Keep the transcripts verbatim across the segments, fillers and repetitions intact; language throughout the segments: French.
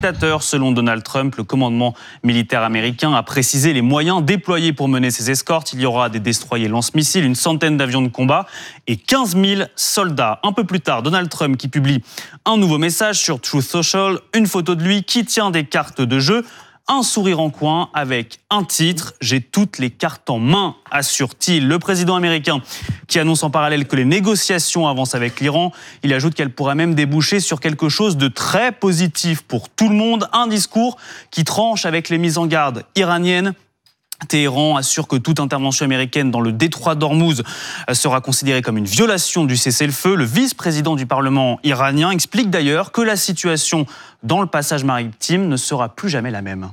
Selon Donald Trump, le commandement militaire américain a précisé les moyens déployés pour mener ces escortes. Il y aura des destroyers lance-missiles, une centaine d'avions de combat et quinze mille soldats. Un peu plus tard, Donald Trump qui publie un nouveau message sur Truth Social, une photo de lui qui tient des cartes de jeu, un sourire en coin avec un titre « J'ai toutes les cartes en main », assure-t-il. Le président américain qui annonce en parallèle que les négociations avancent avec l'Iran. Il ajoute qu'elle pourrait même déboucher sur quelque chose de très positif pour tout le monde. Un discours qui tranche avec les mises en garde iraniennes. Téhéran assure que toute intervention américaine dans le détroit d'Ormuz sera considérée comme une violation du cessez-le-feu. Le vice-président du Parlement iranien explique d'ailleurs que la situation dans le passage maritime ne sera plus jamais la même.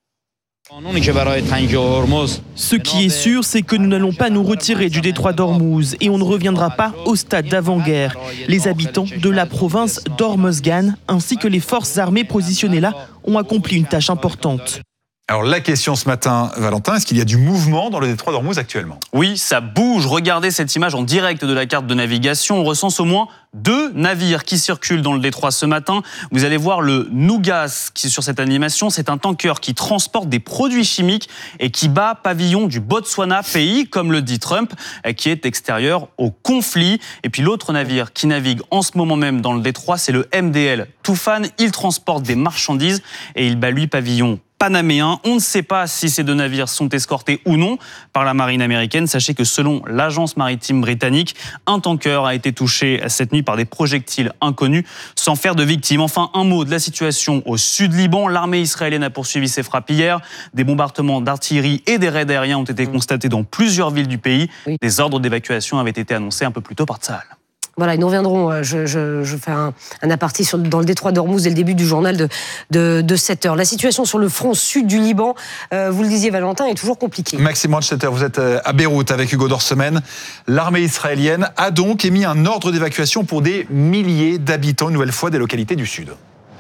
Ce qui est sûr, c'est que nous n'allons pas nous retirer du détroit d'Ormuz et on ne reviendra pas au stade d'avant-guerre. Les habitants de la province d'Hormozgan ainsi que les forces armées positionnées là ont accompli une tâche importante. Alors la question ce matin, Valentin, est-ce qu'il y a du mouvement dans le détroit d'Ormuz actuellement ? Oui, ça bouge. Regardez cette image en direct de la carte de navigation. On recense au moins deux navires qui circulent dans le détroit ce matin. Vous allez voir le Nougas qui est sur cette animation. C'est un tanker qui transporte des produits chimiques et qui bat pavillon du Botswana, pays, comme le dit Trump, qui est extérieur au conflit. Et puis l'autre navire qui navigue en ce moment même dans le détroit, c'est le M D L Toufan. Il transporte des marchandises et il bat lui pavillon panaméen. On ne sait pas si ces deux navires sont escortés ou non par la marine américaine. Sachez que selon l'agence maritime britannique, un tanker a été touché cette nuit par des projectiles inconnus sans faire de victimes. Enfin, un mot de la situation au sud Liban. L'armée israélienne a poursuivi ses frappes hier. Des bombardements d'artillerie et des raids aériens ont été constatés dans plusieurs villes du pays. Oui. Des ordres d'évacuation avaient été annoncés un peu plus tôt par Tsahal. Voilà, et nous reviendrons, je, je, je fais un, un aparté sur, dans le détroit d'Ormuz dès le début du journal de, de, de sept heures. La situation sur le front sud du Liban, euh, vous le disiez Valentin, est toujours compliquée. Maxime Manchetter, vous êtes à Beyrouth avec Hugo Dorsemen. L'armée israélienne a donc émis un ordre d'évacuation pour des milliers d'habitants, une nouvelle fois des localités du sud.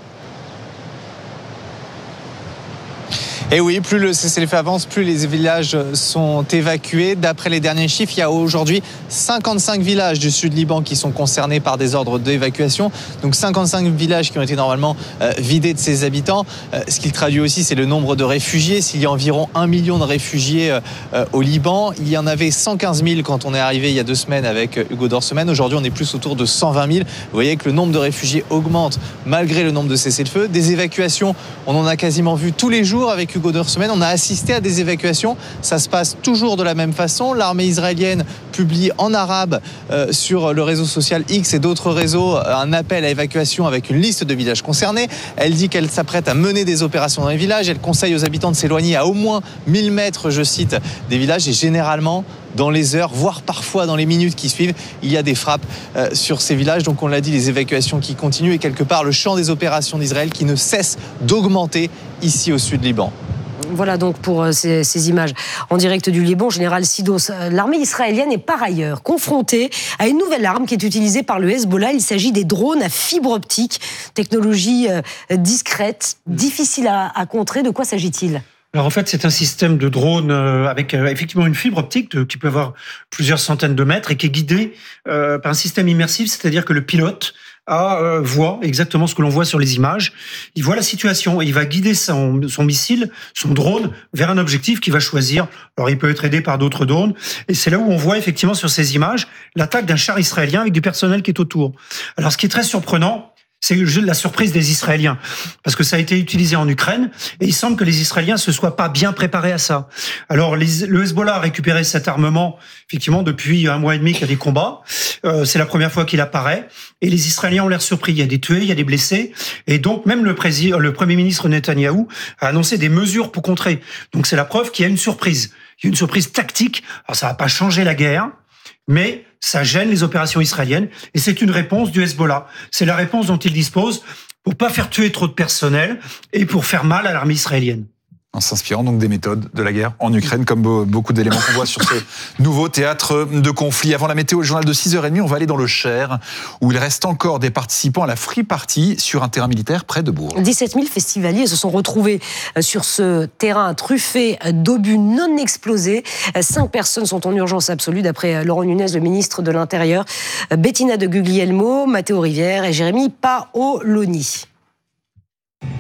Et oui, plus le cessez-le-feu avance, plus les villages sont évacués. D'après les derniers chiffres, il y a aujourd'hui cinquante-cinq villages du sud Liban qui sont concernés par des ordres d'évacuation. Donc cinquante-cinq villages qui ont été normalement euh, vidés de ses habitants. Euh, ce qu'il traduit aussi, c'est le nombre de réfugiés. S'il y a environ un million de réfugiés euh, au Liban, il y en avait cent quinze mille quand on est arrivé il y a deux semaines avec Hugo Dorsemen. Aujourd'hui, on est plus autour de cent vingt mille. Vous voyez que le nombre de réfugiés augmente malgré le nombre de cessez-le-feu. Des évacuations, on en a quasiment vu tous les jours avec Hugo Dorsemen. On a assisté à des évacuations. Ça se passe toujours de la même façon. L'armée israélienne publie en arabe euh, sur le réseau social X et d'autres réseaux un appel à évacuation avec une liste de villages concernés. Elle dit qu'elle s'apprête à mener des opérations dans les villages. Elle conseille aux habitants de s'éloigner à au moins mille mètres, je cite, des villages. Et généralement, dans les heures, voire parfois dans les minutes qui suivent, il y a des frappes euh, sur ces villages. Donc on l'a dit, les évacuations qui continuent et quelque part le champ des opérations d'Israël qui ne cesse d'augmenter ici au sud Liban. Voilà donc pour ces, ces images en direct du Liban. Général Sidos, l'armée israélienne est par ailleurs confrontée à une nouvelle arme qui est utilisée par le Hezbollah. Il s'agit des drones à fibre optique, technologie euh, discrète, difficile à, à contrer. De quoi s'agit-il ? Alors en fait, c'est un système de drone euh, avec euh, effectivement une fibre optique de, qui peut avoir plusieurs centaines de mètres et qui est guidé euh, par un système immersif, c'est-à-dire que le pilote a, euh, voit exactement ce que l'on voit sur les images. Il voit la situation et il va guider son, son missile, son drone, vers un objectif qu'il va choisir. Alors il peut être aidé par d'autres drones. Et c'est là où on voit effectivement sur ces images l'attaque d'un char israélien avec du personnel qui est autour. Alors ce qui est très surprenant, c'est la surprise des Israéliens, parce que ça a été utilisé en Ukraine, et il semble que les Israéliens se soient pas bien préparés à ça. Alors, les, le Hezbollah a récupéré cet armement, effectivement, depuis un mois et demi qu'il y a des combats. Euh, c'est la première fois qu'il apparaît, et les Israéliens ont l'air surpris. Il y a des tués, il y a des blessés, et donc même le, président, le Premier ministre Netanyahou a annoncé des mesures pour contrer. Donc c'est la preuve qu'il y a une surprise. Il y a une surprise tactique. Alors ça va pas changer la guerre, mais ça gêne les opérations israéliennes et c'est une réponse du Hezbollah. C'est la réponse dont il dispose pour pas faire tuer trop de personnel et pour faire mal à l'armée israélienne. En s'inspirant donc des méthodes de la guerre en Ukraine, comme beaucoup d'éléments qu'on voit sur ce nouveau théâtre de conflit. Avant la météo, le journal de six heures trente, on va aller dans le Cher, où il reste encore des participants à la Free Party sur un terrain militaire près de Bourg. dix-sept mille festivaliers se sont retrouvés sur ce terrain truffé d'obus non explosés. Cinq personnes sont en urgence absolue, d'après Laurent Nunez, le ministre de l'Intérieur, Bettina de Guglielmo, Matteo Rivière et Jérémy Paoloni.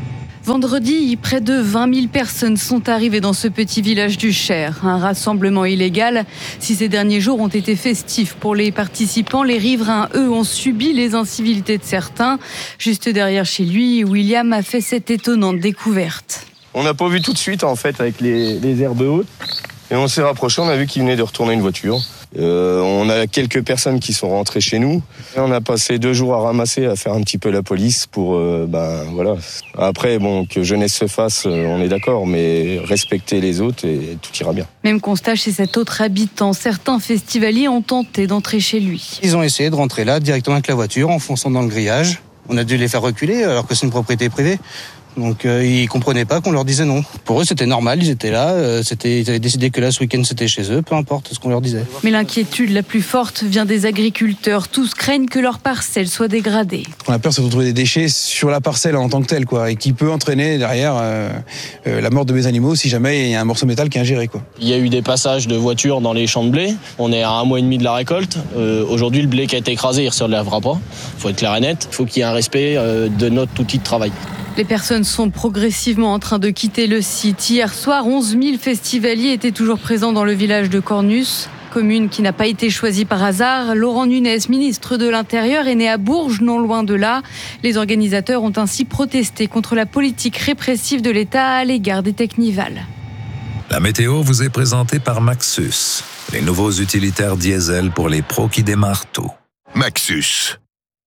Vendredi, près de vingt mille personnes sont arrivées dans ce petit village du Cher. Un rassemblement illégal. Si ces derniers jours ont été festifs pour les participants, les riverains, eux, ont subi les incivilités de certains. Juste derrière chez lui, William a fait cette étonnante découverte. On n'a pas vu tout de suite, en fait, avec les, les herbes hautes. Et on s'est rapproché, on a vu qu'il venait de retourner une voiture. Euh, on a quelques personnes qui sont rentrées chez nous. Et on a passé deux jours à ramasser, à faire un petit peu la police pour, euh, ben voilà. Après, bon, que jeunesse se fasse, on est d'accord, mais respecter les autres et tout ira bien. Même constat chez cet autre habitant. Certains festivaliers ont tenté d'entrer chez lui. Ils ont essayé de rentrer là directement avec la voiture en fonçant dans le grillage. On a dû les faire reculer alors que c'est une propriété privée. Donc euh, ils comprenaient pas qu'on leur disait non. Pour eux c'était normal, ils étaient là, euh, c'était, ils avaient décidé que là ce week-end c'était chez eux, peu importe ce qu'on leur disait. Mais l'inquiétude la plus forte vient des agriculteurs. Tous craignent que leur parcelle soit dégradée. On a peur c'est de retrouver des déchets sur la parcelle en tant que telle, quoi, et qui peut entraîner derrière euh, euh, la mort de mes animaux si jamais il y a un morceau de métal qui est ingéré, quoi. Il y a eu des passages de voitures dans les champs de blé. On est à un mois et demi de la récolte. Euh, aujourd'hui le blé qui a été écrasé il ne se relèvera pas. Il faut être clair et net. Il faut qu'il y ait un respect euh, de notre outil de travail. Les personnes sont progressivement en train de quitter le site. Hier soir, onze mille festivaliers étaient toujours présents dans le village de Cornus, commune qui n'a pas été choisie par hasard. Laurent Nunez, ministre de l'Intérieur, est né à Bourges, non loin de là. Les organisateurs ont ainsi protesté contre la politique répressive de l'État à l'égard des Technival. La météo vous est présentée par Maxus, les nouveaux utilitaires diesel pour les pros qui démarrent tôt. Maxus.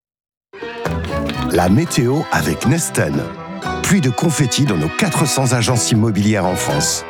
La météo avec Nesten. Pluie de confettis dans nos quatre cents agences immobilières en France.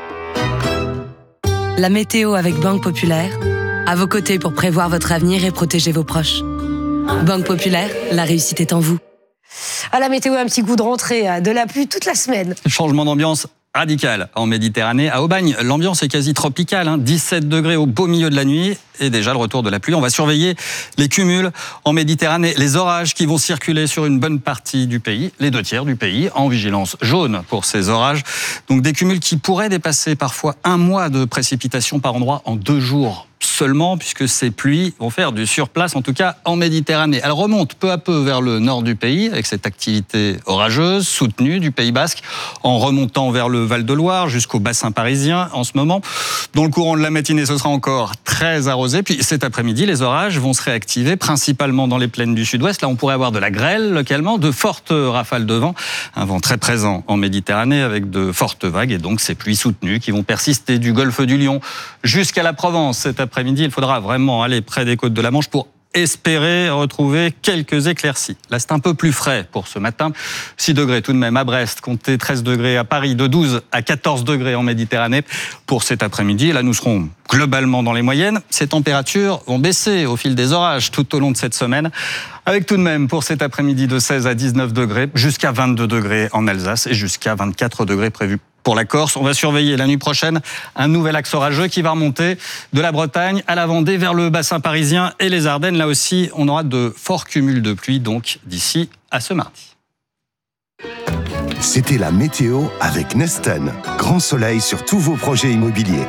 La météo avec Banque Populaire. À vos côtés pour prévoir votre avenir et protéger vos proches. Banque Populaire, la réussite est en vous. À la météo, un petit coup de rentrée, de la pluie toute la semaine. Changement d'ambiance radical en Méditerranée. À Aubagne, l'ambiance est quasi tropicale, hein, dix-sept degrés au beau milieu de la nuit et déjà le retour de la pluie. On va surveiller les cumuls en Méditerranée, les orages qui vont circuler sur une bonne partie du pays, les deux tiers du pays, en vigilance jaune pour ces orages. Donc des cumuls qui pourraient dépasser parfois un mois de précipitations par endroit en deux jours seulement, puisque ces pluies vont faire du surplace, en tout cas en Méditerranée. Elles remontent peu à peu vers le nord du pays, avec cette activité orageuse, soutenue du Pays Basque, en remontant vers le Val-de-Loire, jusqu'au bassin parisien en ce moment. Dans le courant de la matinée, ce sera encore très arrosé. Puis cet après-midi, les orages vont se réactiver, principalement dans les plaines du sud-ouest. Là, on pourrait avoir de la grêle localement, de fortes rafales de vent, un vent très présent en Méditerranée, avec de fortes vagues, et donc ces pluies soutenues qui vont persister du golfe du Lion jusqu'à la Provence cet après-midi. Il faudra vraiment aller près des côtes de la Manche pour espérer retrouver quelques éclaircies. Là, c'est un peu plus frais pour ce matin. six degrés tout de même à Brest, comptez treize degrés à Paris, de douze à quatorze degrés en Méditerranée pour cet après-midi. Et là, nous serons globalement dans les moyennes. Ces températures vont baisser au fil des orages tout au long de cette semaine, avec tout de même pour cet après-midi de seize à dix-neuf degrés, jusqu'à vingt-deux degrés en Alsace et jusqu'à vingt-quatre degrés prévus pour la Corse. On va surveiller la nuit prochaine un nouvel axe orageux qui va remonter de la Bretagne à la Vendée vers le bassin parisien et les Ardennes. Là aussi, on aura de forts cumuls de pluie, donc d'ici à ce mardi. C'était la météo avec Nesten. Grand soleil sur tous vos projets immobiliers.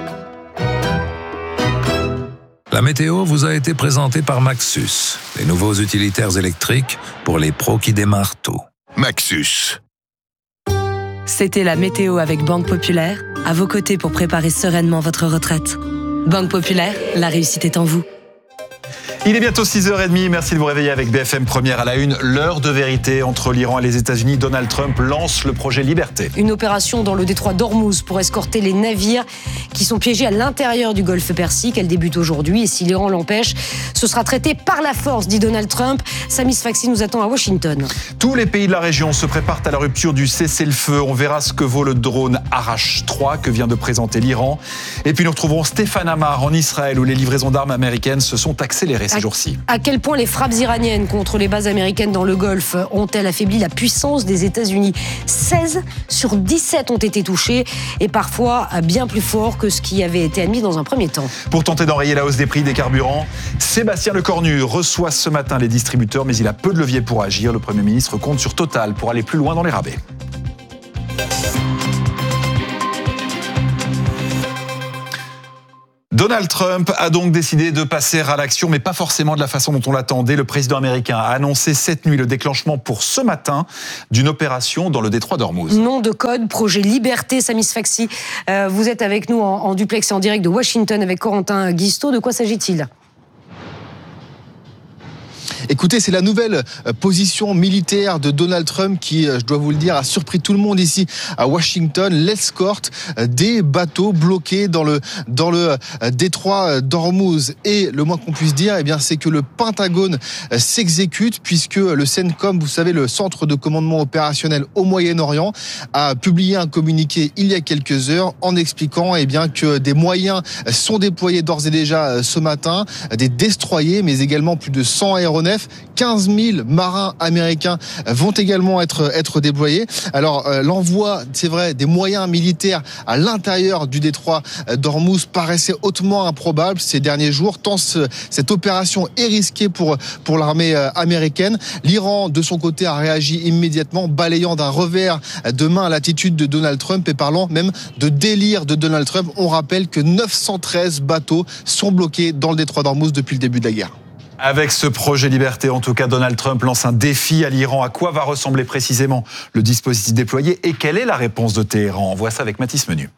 La météo vous a été présentée par Maxus, les nouveaux utilitaires électriques pour les pros qui démarrent tôt. Maxus. C'était la météo avec Banque Populaire, à vos côtés pour préparer sereinement votre retraite. Banque Populaire, la réussite est en vous. Il est bientôt six heures trente, merci de vous réveiller avec B F M Première à la une. L'heure de vérité entre l'Iran et les États-Unis. Donald Trump lance le projet Liberté. Une opération dans le détroit d'Ormuz pour escorter les navires qui sont piégés à l'intérieur du golfe Persique. Elle débute aujourd'hui et si l'Iran l'empêche, ce sera traité par la force, dit Donald Trump. Sami Sfaxi nous attend à Washington. Tous les pays de la région se préparent à la rupture du cessez-le-feu. On verra ce que vaut le drone Arash trois que vient de présenter l'Iran. Et puis nous retrouverons Stéphane Amar en Israël où les livraisons d'armes américaines se sont accélérées ces jours-ci. À quel point les frappes iraniennes contre les bases américaines dans le Golfe ont-elles affaibli la puissance des États-Unis ? seize sur dix-sept ont été touchés et parfois bien plus fort que ce qui avait été admis dans un premier temps. Pour tenter d'enrayer la hausse des prix des carburants, Sébastien Lecornu reçoit ce matin les distributeurs, mais il a peu de levier pour agir. Le Premier ministre compte sur Total pour aller plus loin dans les rabais. Donald Donald Trump a donc décidé de passer à l'action, mais pas forcément de la façon dont on l'attendait. Le président américain a annoncé cette nuit le déclenchement pour ce matin d'une opération dans le détroit d'Ormuz. Nom de code, projet Liberté. Sami Sfaxi, euh, vous êtes avec nous en, en duplex et en direct de Washington avec Corentin Guistaud. De quoi s'agit-il ? Écoutez, c'est la nouvelle position militaire de Donald Trump qui, je dois vous le dire, a surpris tout le monde ici à Washington. L'escorte des bateaux bloqués dans le, dans le détroit d'Ormuz. Et le moins qu'on puisse dire, eh bien, c'est que le Pentagone s'exécute puisque le CENTCOM, vous savez, le Centre de commandement opérationnel au Moyen-Orient, a publié un communiqué il y a quelques heures en expliquant eh bien, que des moyens sont déployés d'ores et déjà ce matin, des destroyers, mais également plus de cent aéronefs. quinze mille marins américains vont également être, être déployés. Alors, euh, l'envoi, c'est vrai, des moyens militaires à l'intérieur du détroit d'Ormuz paraissait hautement improbable ces derniers jours, tant ce, cette opération est risquée pour, pour l'armée américaine. L'Iran, de son côté, a réagi immédiatement, balayant d'un revers de main l'attitude de Donald Trump et parlant même de délire de Donald Trump. On rappelle que neuf cent treize bateaux sont bloqués dans le détroit d'Ormuz depuis le début de la guerre. Avec ce projet Liberté, en tout cas, Donald Trump lance un défi à l'Iran. À quoi va ressembler précisément le dispositif déployé et quelle est la réponse de Téhéran ? On voit ça avec Mathis Menu.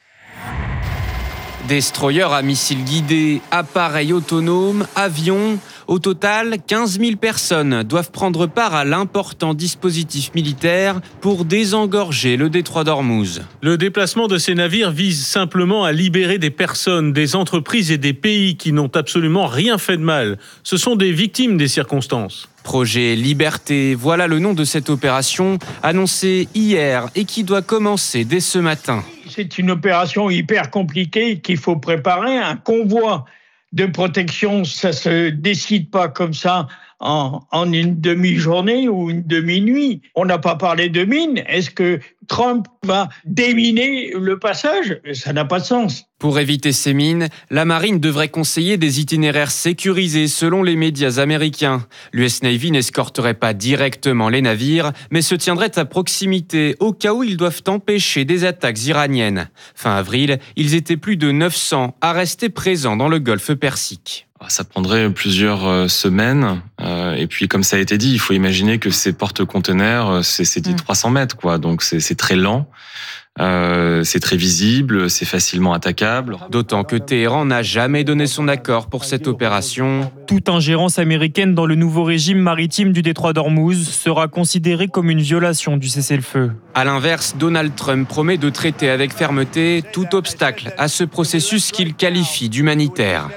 Destroyers à missiles guidés, appareils autonomes, avions... Au total, quinze mille personnes doivent prendre part à l'important dispositif militaire pour désengorger le détroit d'Ormuz. Le déplacement de ces navires vise simplement à libérer des personnes, des entreprises et des pays qui n'ont absolument rien fait de mal. Ce sont des victimes des circonstances. Projet Liberté, voilà le nom de cette opération annoncée hier et qui doit commencer dès ce matin. C'est une opération hyper compliquée qu'il faut préparer, un convoi de protection, ça se décide pas comme ça en, en une demi-journée ou une demi-nuit. On n'a pas parlé de mines. Est-ce que Trump va déminer le passage ? Ça n'a pas de sens. Pour éviter ces mines, la marine devrait conseiller des itinéraires sécurisés selon les médias américains. L'U S Navy n'escorterait pas directement les navires, mais se tiendrait à proximité au cas où ils doivent empêcher des attaques iraniennes. Fin avril, ils étaient plus de neuf cents à rester présents dans le golfe Persique. Ça prendrait plusieurs semaines. Et puis, comme ça a été dit, il faut imaginer que ces porte-conteneurs, c'est, c'est des trois cents mètres, quoi. Donc, c'est, c'est très lent. Euh, c'est très visible, c'est facilement attaquable. D'autant que Téhéran n'a jamais donné son accord pour cette opération. Toute ingérence américaine dans le nouveau régime maritime du détroit d'Ormuz sera considérée comme une violation du cessez-le-feu. À l'inverse, Donald Trump promet de traiter avec fermeté tout obstacle à ce processus qu'il qualifie d'humanitaire.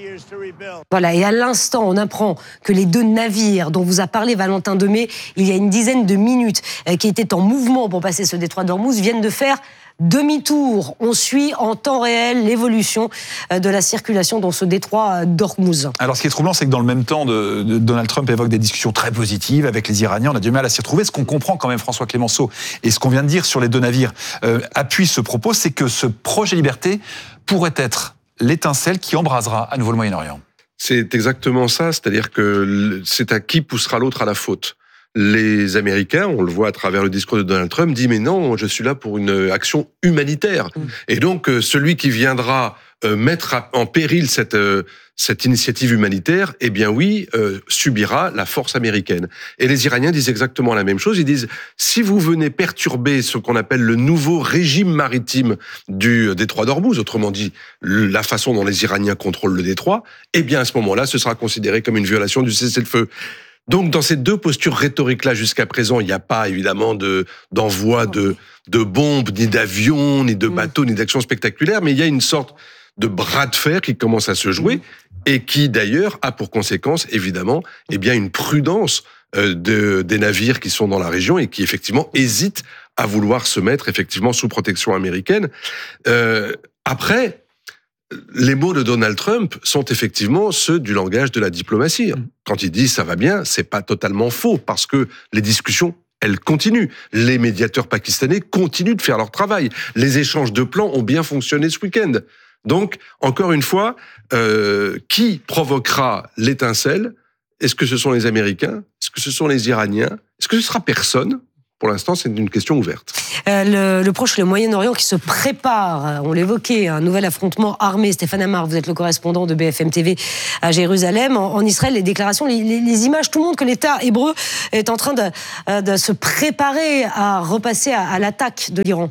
Voilà, et à l'instant, on apprend que les deux navires dont vous a parlé Valentin Demey il y a une dizaine de minutes, qui étaient en mouvement pour passer ce détroit d'Ormuz, viennent de faire demi-tour. On suit en temps réel l'évolution de la circulation dans ce détroit d'Ormuz. Alors, ce qui est troublant, c'est que dans le même temps, de, de Donald Trump évoque des discussions très positives avec les Iraniens. On a du mal à s'y retrouver. Ce qu'on comprend quand même, François Clémenceau, et ce qu'on vient de dire sur les deux navires euh, appuie ce propos, c'est que ce projet Liberté pourrait être l'étincelle qui embrasera à nouveau le Moyen-Orient. C'est exactement ça, c'est-à-dire que c'est à qui poussera l'autre à la faute. Les Américains, on le voit à travers le discours de Donald Trump, disent « mais non, je suis là pour une action humanitaire mmh. ». Et donc, celui qui viendra mettre en péril cette, cette initiative humanitaire, eh bien oui, euh, subira la force américaine. Et les Iraniens disent exactement la même chose. Ils disent, si vous venez perturber ce qu'on appelle le nouveau régime maritime du détroit d'Ormuz, autrement dit, la façon dont les Iraniens contrôlent le détroit, eh bien à ce moment-là, ce sera considéré comme une violation du cessez-le-feu. Donc, dans ces deux postures rhétoriques-là, jusqu'à présent, il n'y a pas, évidemment, de, d'envoi de, de bombes, ni d'avions, ni de bateaux, ni d'actions spectaculaires, mais il y a une sorte de bras de fer qui commence à se jouer et qui, d'ailleurs, a pour conséquence, évidemment, eh bien, une prudence euh, de, des navires qui sont dans la région et qui, effectivement, hésitent à vouloir se mettre, effectivement, sous protection américaine. Euh, après, les mots de Donald Trump sont effectivement ceux du langage de la diplomatie. Quand il dit « ça va bien », c'est pas totalement faux, parce que les discussions, elles continuent. Les médiateurs pakistanais continuent de faire leur travail. Les échanges de plans ont bien fonctionné ce week-end. Donc, encore une fois, euh, qui provoquera l'étincelle ? Est-ce que ce sont les Américains ? Est-ce que ce sont les Iraniens ? Est-ce que ce sera personne ? Pour l'instant, c'est une question ouverte. Euh, le, le Proche et le Moyen-Orient qui se prépare, on l'évoquait, un nouvel affrontement armé. Stéphane Amar, vous êtes le correspondant de B F M T V à Jérusalem. En, en Israël, les déclarations, les, les, les images, tout le monde que l'État hébreu est en train de, de se préparer à repasser à, à l'attaque de l'Iran.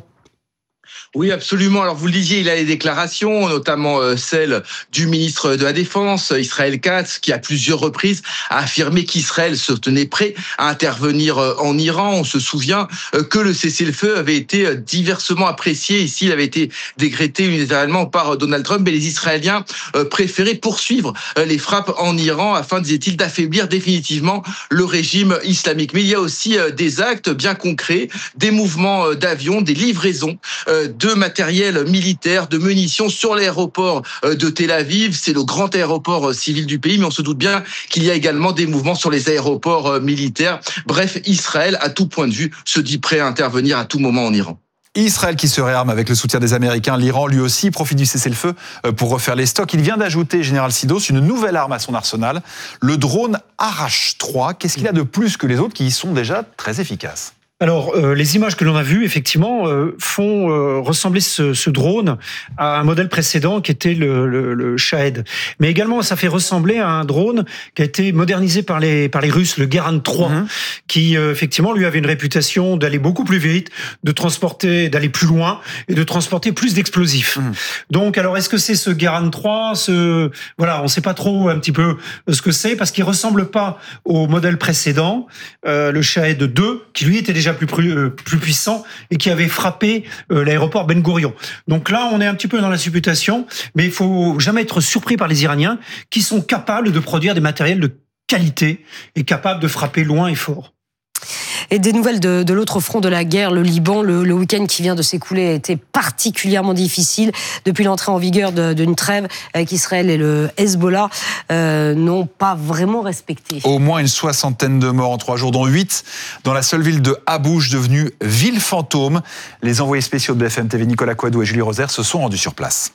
Oui, absolument. Alors, vous le disiez, il y a les déclarations, notamment euh, celle du ministre de la Défense, Israël Katz, qui à plusieurs reprises a affirmé qu'Israël se tenait prêt à intervenir euh, en Iran. On se souvient euh, que le cessez-le-feu avait été diversement apprécié. Ici, il avait été décrété unilatéralement par euh, Donald Trump, mais les Israéliens euh, préféraient poursuivre euh, les frappes en Iran afin, disait-il, d'affaiblir définitivement le régime islamique. Mais il y a aussi euh, des actes bien concrets, des mouvements euh, d'avions, des livraisons euh, de matériel militaire, de munitions sur l'aéroport de Tel Aviv. C'est le grand aéroport civil du pays, mais on se doute bien qu'il y a également des mouvements sur les aéroports militaires. Bref, Israël, à tout point de vue, se dit prêt à intervenir à tout moment en Iran. Israël qui se réarme avec le soutien des Américains. L'Iran, lui aussi, profite du cessez-le-feu pour refaire les stocks. Il vient d'ajouter, Général Sidos, une nouvelle arme à son arsenal, le drone Arash trois. Qu'est-ce qu'il a de plus que les autres qui y sont déjà très efficaces ? Alors, euh, les images que l'on a vues, effectivement, euh, font euh, ressembler ce, ce drone à un modèle précédent qui était le, le, le Shahed. Mais également, ça fait ressembler à un drone qui a été modernisé par les, par les Russes, le Garand trois, mmh. qui, euh, effectivement, lui avait une réputation d'aller beaucoup plus vite, de transporter, d'aller plus loin et de transporter plus d'explosifs. Mmh. Donc, alors, est-ce que c'est ce Garand trois, ce, voilà, on ne sait pas trop un petit peu ce que c'est, parce qu'il ressemble pas au modèle précédent, euh, le Shahed deux, qui lui était déjà Plus, plus, plus puissant et qui avait frappé euh, l'aéroport Ben Gourion. Donc là, on est un petit peu dans la supputation, mais il faut jamais être surpris par les Iraniens qui sont capables de produire des matériels de qualité et capables de frapper loin et fort. Et des nouvelles de, de l'autre front de la guerre, le Liban, le, le week-end qui vient de s'écouler a été particulièrement difficile. Depuis l'entrée en vigueur de, d'une trêve avec Israël et le Hezbollah, euh, n'ont pas vraiment respecté. Au moins une soixantaine de morts en trois jours, dont huit dans la seule ville de Habouch, devenue ville fantôme. Les envoyés spéciaux de B F M T V, Nicolas Coadou et Julie Rosaire, se sont rendus sur place.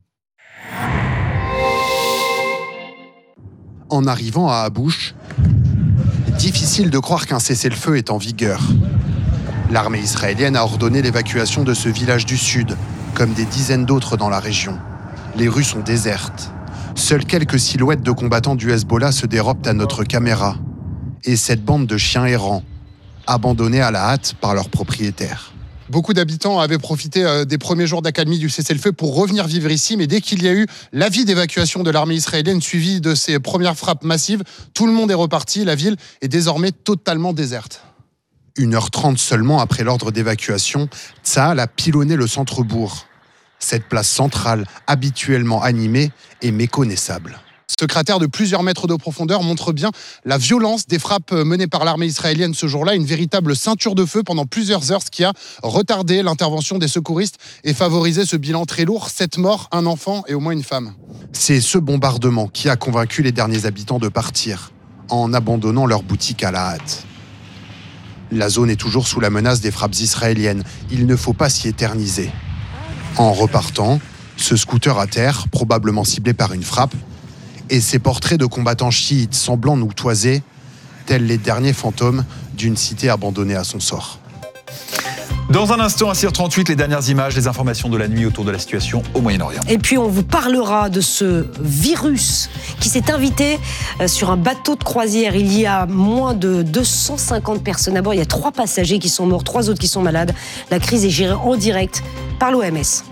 En arrivant à Habouch, difficile de croire qu'un cessez-le-feu est en vigueur. L'armée israélienne a ordonné l'évacuation de ce village du sud, comme des dizaines d'autres dans la région. Les rues sont désertes. Seules quelques silhouettes de combattants du Hezbollah se dérobent à notre caméra. Et cette bande de chiens errants, abandonnés à la hâte par leurs propriétaires. Beaucoup d'habitants avaient profité des premiers jours d'accalmie du cessez-le-feu pour revenir vivre ici, mais dès qu'il y a eu l'avis d'évacuation de l'armée israélienne suivi de ces premières frappes massives, tout le monde est reparti, la ville est désormais totalement déserte. une heure trente seulement après l'ordre d'évacuation, Tsahal a pilonné le centre-bourg. Cette place centrale, habituellement animée, est méconnaissable. Ce cratère de plusieurs mètres de profondeur montre bien la violence des frappes menées par l'armée israélienne ce jour-là, une véritable ceinture de feu pendant plusieurs heures, ce qui a retardé l'intervention des secouristes et favorisé ce bilan très lourd, sept morts, un enfant et au moins une femme. C'est ce bombardement qui a convaincu les derniers habitants de partir, en abandonnant leur boutique à la hâte. La zone est toujours sous la menace des frappes israéliennes, il ne faut pas s'y éterniser. En repartant, ce scooter à terre, probablement ciblé par une frappe, et ces portraits de combattants chiites semblant nous toiser, tels les derniers fantômes d'une cité abandonnée à son sort. Dans un instant, à six heures trente-huit, les dernières images, les informations de la nuit autour de la situation au Moyen-Orient. Et puis on vous parlera de ce virus qui s'est invité sur un bateau de croisière. Il y a moins de deux cent cinquante personnes à bord. Il y a trois passagers qui sont morts, trois autres qui sont malades. La crise est gérée en direct par l'O M S.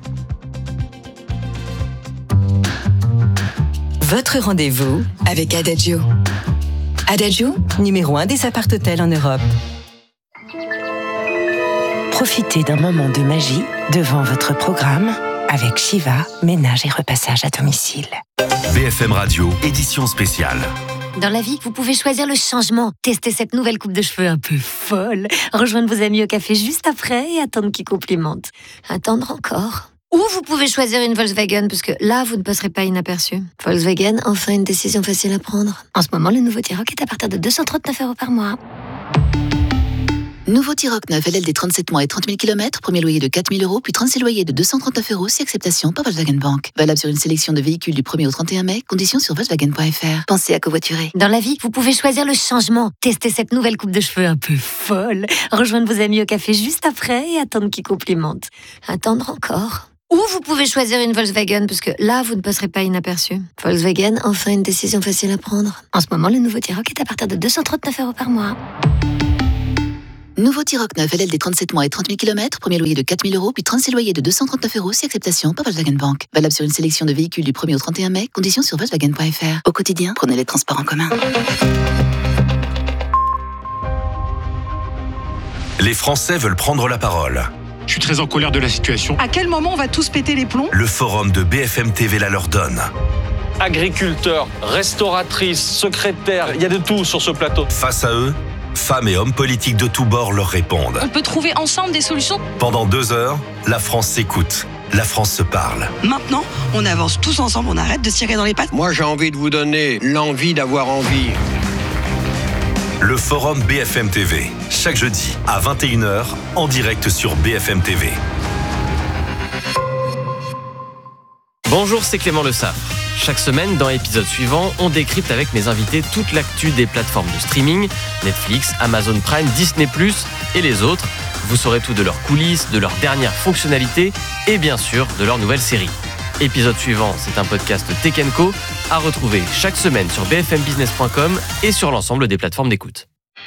Votre rendez-vous avec Adagio. Adagio, numéro un des appart-hôtels en Europe. Profitez d'un moment de magie devant votre programme avec Shiva, ménage et repassage à domicile. B F M Radio, édition spéciale. Dans la vie, vous pouvez choisir le changement. Testez cette nouvelle coupe de cheveux un peu folle. Rejoindre vos amis au café juste après et attendre qu'ils complimentent. Attendre encore. Ou vous pouvez choisir une Volkswagen, parce que là, vous ne passerez pas inaperçu. Volkswagen, enfin une décision facile à prendre. En ce moment, le nouveau T-Roc est à partir de deux cent trente-neuf euros par mois. Nouveau T-Roc neuf L L D trente-sept mois et trente mille kilomètres, premier loyer de quatre mille euros, puis trente-six loyers de deux cent trente-neuf euros, si acceptation par Volkswagen Bank. Valable sur une sélection de véhicules du premier au trente et un mai, conditions sur volkswagen point f r. Pensez à covoiturer. Dans la vie, vous pouvez choisir le changement. Testez cette nouvelle coupe de cheveux un peu folle. Rejoindre vos amis au café juste après et attendre qu'ils complimentent. Attendre encore. Ou vous pouvez choisir une Volkswagen, parce que là, vous ne passerez pas inaperçu. Volkswagen, enfin une décision facile à prendre. En ce moment, le nouveau T-Roc est à partir de deux cent trente-neuf euros par mois. Nouveau T-Roc neuf L L D trente-sept mois et trente mille kilomètres, premier loyer de quatre mille euros, puis trente-six loyers de deux cent trente-neuf euros, si acceptation par Volkswagen Bank. Valable sur une sélection de véhicules du premier au trente et un mai, conditions sur volkswagen point f r. Au quotidien, prenez les transports en commun. Les Français veulent prendre la parole. Je suis très en colère de la situation. À quel moment on va tous péter les plombs ? Le forum de B F M T V la leur donne. Agriculteurs, restauratrices, secrétaires, il y a de tout sur ce plateau. Face à eux, femmes et hommes politiques de tous bords leur répondent. On peut trouver ensemble des solutions. Pendant deux heures, la France s'écoute. La France se parle. Maintenant, on avance tous ensemble, on arrête de se tirer dans les pattes. Moi, j'ai envie de vous donner l'envie d'avoir envie. Le forum B F M T V, chaque jeudi à vingt et une heures, en direct sur B F M T V. Bonjour, c'est Clément Le Saffre. Chaque semaine, dans l'épisode suivant, on décrypte avec mes invités toute l'actu des plateformes de streaming, Netflix, Amazon Prime, Disney plus, et les autres. Vous saurez tout de leurs coulisses, de leurs dernières fonctionnalités et bien sûr de leurs nouvelles séries. Épisode suivant, c'est un podcast Tech and Co à retrouver chaque semaine sur b f m business point com et sur l'ensemble des plateformes d'écoute.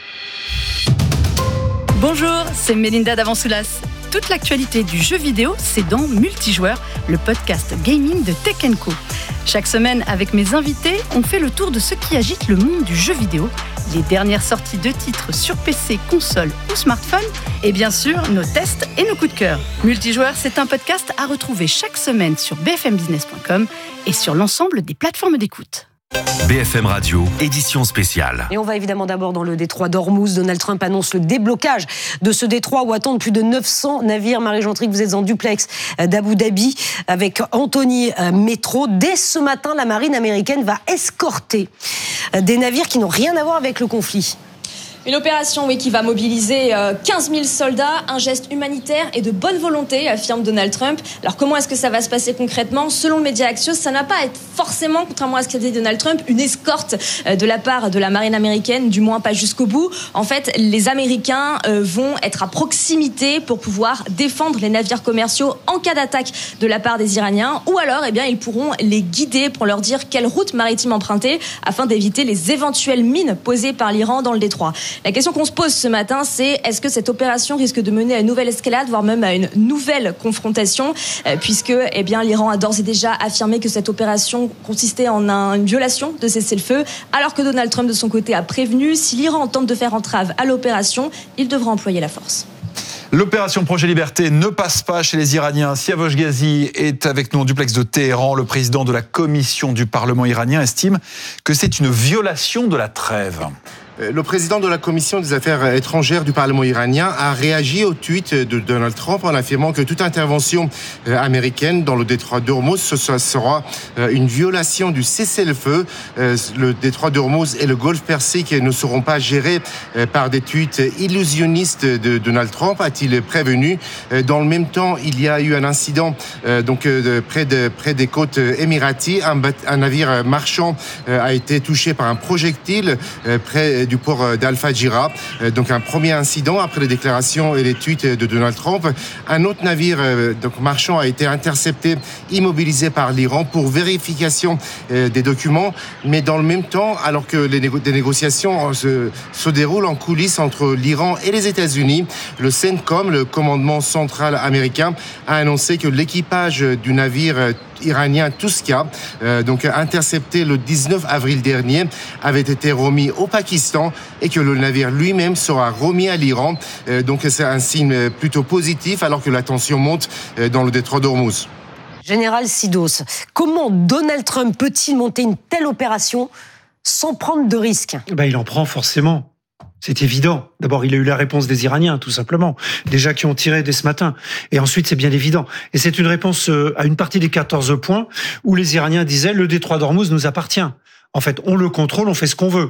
Bonjour, c'est Mélinda Davansoulas. Toute l'actualité du jeu vidéo, c'est dans Multijoueur, le podcast gaming de Tech and Co. Chaque semaine, avec mes invités, on fait le tour de ce qui agite le monde du jeu vidéo, les dernières sorties de titres sur P C, console ou smartphone, et bien sûr, nos tests et nos coups de cœur. Multijoueur, c'est un podcast à retrouver chaque semaine sur b f m business point com et sur l'ensemble des plateformes d'écoute. B F M Radio, édition spéciale. Et on va évidemment d'abord dans le détroit d'Ormuz. Donald Trump annonce le déblocage de ce détroit où attendent plus de neuf cents navires. Marie Gentric, vous êtes en duplex d'Abu Dhabi avec Anthony Métro. Dès ce matin, la marine américaine va escorter des navires qui n'ont rien à voir avec le conflit. Une opération oui, qui va mobiliser quinze mille soldats, un geste humanitaire et de bonne volonté, affirme Donald Trump. Alors comment est-ce que ça va se passer concrètement ? Selon le média Axios, ça n'a pas à être forcément, contrairement à ce qu'a dit Donald Trump, une escorte de la part de la marine américaine, du moins pas jusqu'au bout. En fait, les Américains vont être à proximité pour pouvoir défendre les navires commerciaux en cas d'attaque de la part des Iraniens. Ou alors, eh bien, ils pourront les guider pour leur dire quelle route maritime emprunter afin d'éviter les éventuelles mines posées par l'Iran dans le détroit. La question qu'on se pose ce matin, c'est est-ce que cette opération risque de mener à une nouvelle escalade, voire même à une nouvelle confrontation, euh, puisque eh bien, l'Iran a d'ores et déjà affirmé que cette opération consistait en un, une violation de cessez-le-feu, alors que Donald Trump, de son côté, a prévenu si l'Iran tente de faire entrave à l'opération, il devra employer la force. L'opération Projet Liberté ne passe pas chez les Iraniens. Siavosh Ghazi est avec nous en duplex de Téhéran. Le président de la commission du Parlement iranien estime que c'est une violation de la trêve. Le président de la commission des affaires étrangères du Parlement iranien a réagi au tweet de Donald Trump en affirmant que toute intervention américaine dans le détroit d'Ormuz ce sera une violation du cessez-le-feu. Le détroit d'Ormuz et le golfe Persique ne seront pas gérés par des tweets illusionnistes de Donald Trump, a-t-il prévenu. Dans le même temps, il y a eu un incident donc près de près des côtes émiraties. Un, un navire marchand a été touché par un projectile près du port d'Al-Fajira. Donc un premier incident après les déclarations et les tweets de Donald Trump. Un autre navire donc marchand a été intercepté, immobilisé par l'Iran pour vérification des documents. Mais dans le même temps, alors que les négo- des négociations se, se déroulent en coulisses entre l'Iran et les États-Unis, le CENTCOM, le commandement central américain, a annoncé que l'équipage du navire iranien Tuska, euh, donc intercepté le dix-neuf avril dernier, avait été remis au Pakistan et que le navire lui-même sera remis à l'Iran. Euh, donc c'est un signe plutôt positif alors que la tension monte euh, dans le détroit d'Ormuz. Général Sidos, comment Donald Trump peut-il monter une telle opération sans prendre de risques ? Ben, il en prend forcément. C'est évident. D'abord, il a eu la réponse des Iraniens, tout simplement. Déjà qui ont tiré dès ce matin. Et ensuite, c'est bien évident. Et c'est une réponse à une partie des quatorze points où les Iraniens disaient « le détroit d'Ormuz nous appartient ». En fait, on le contrôle, on fait ce qu'on veut.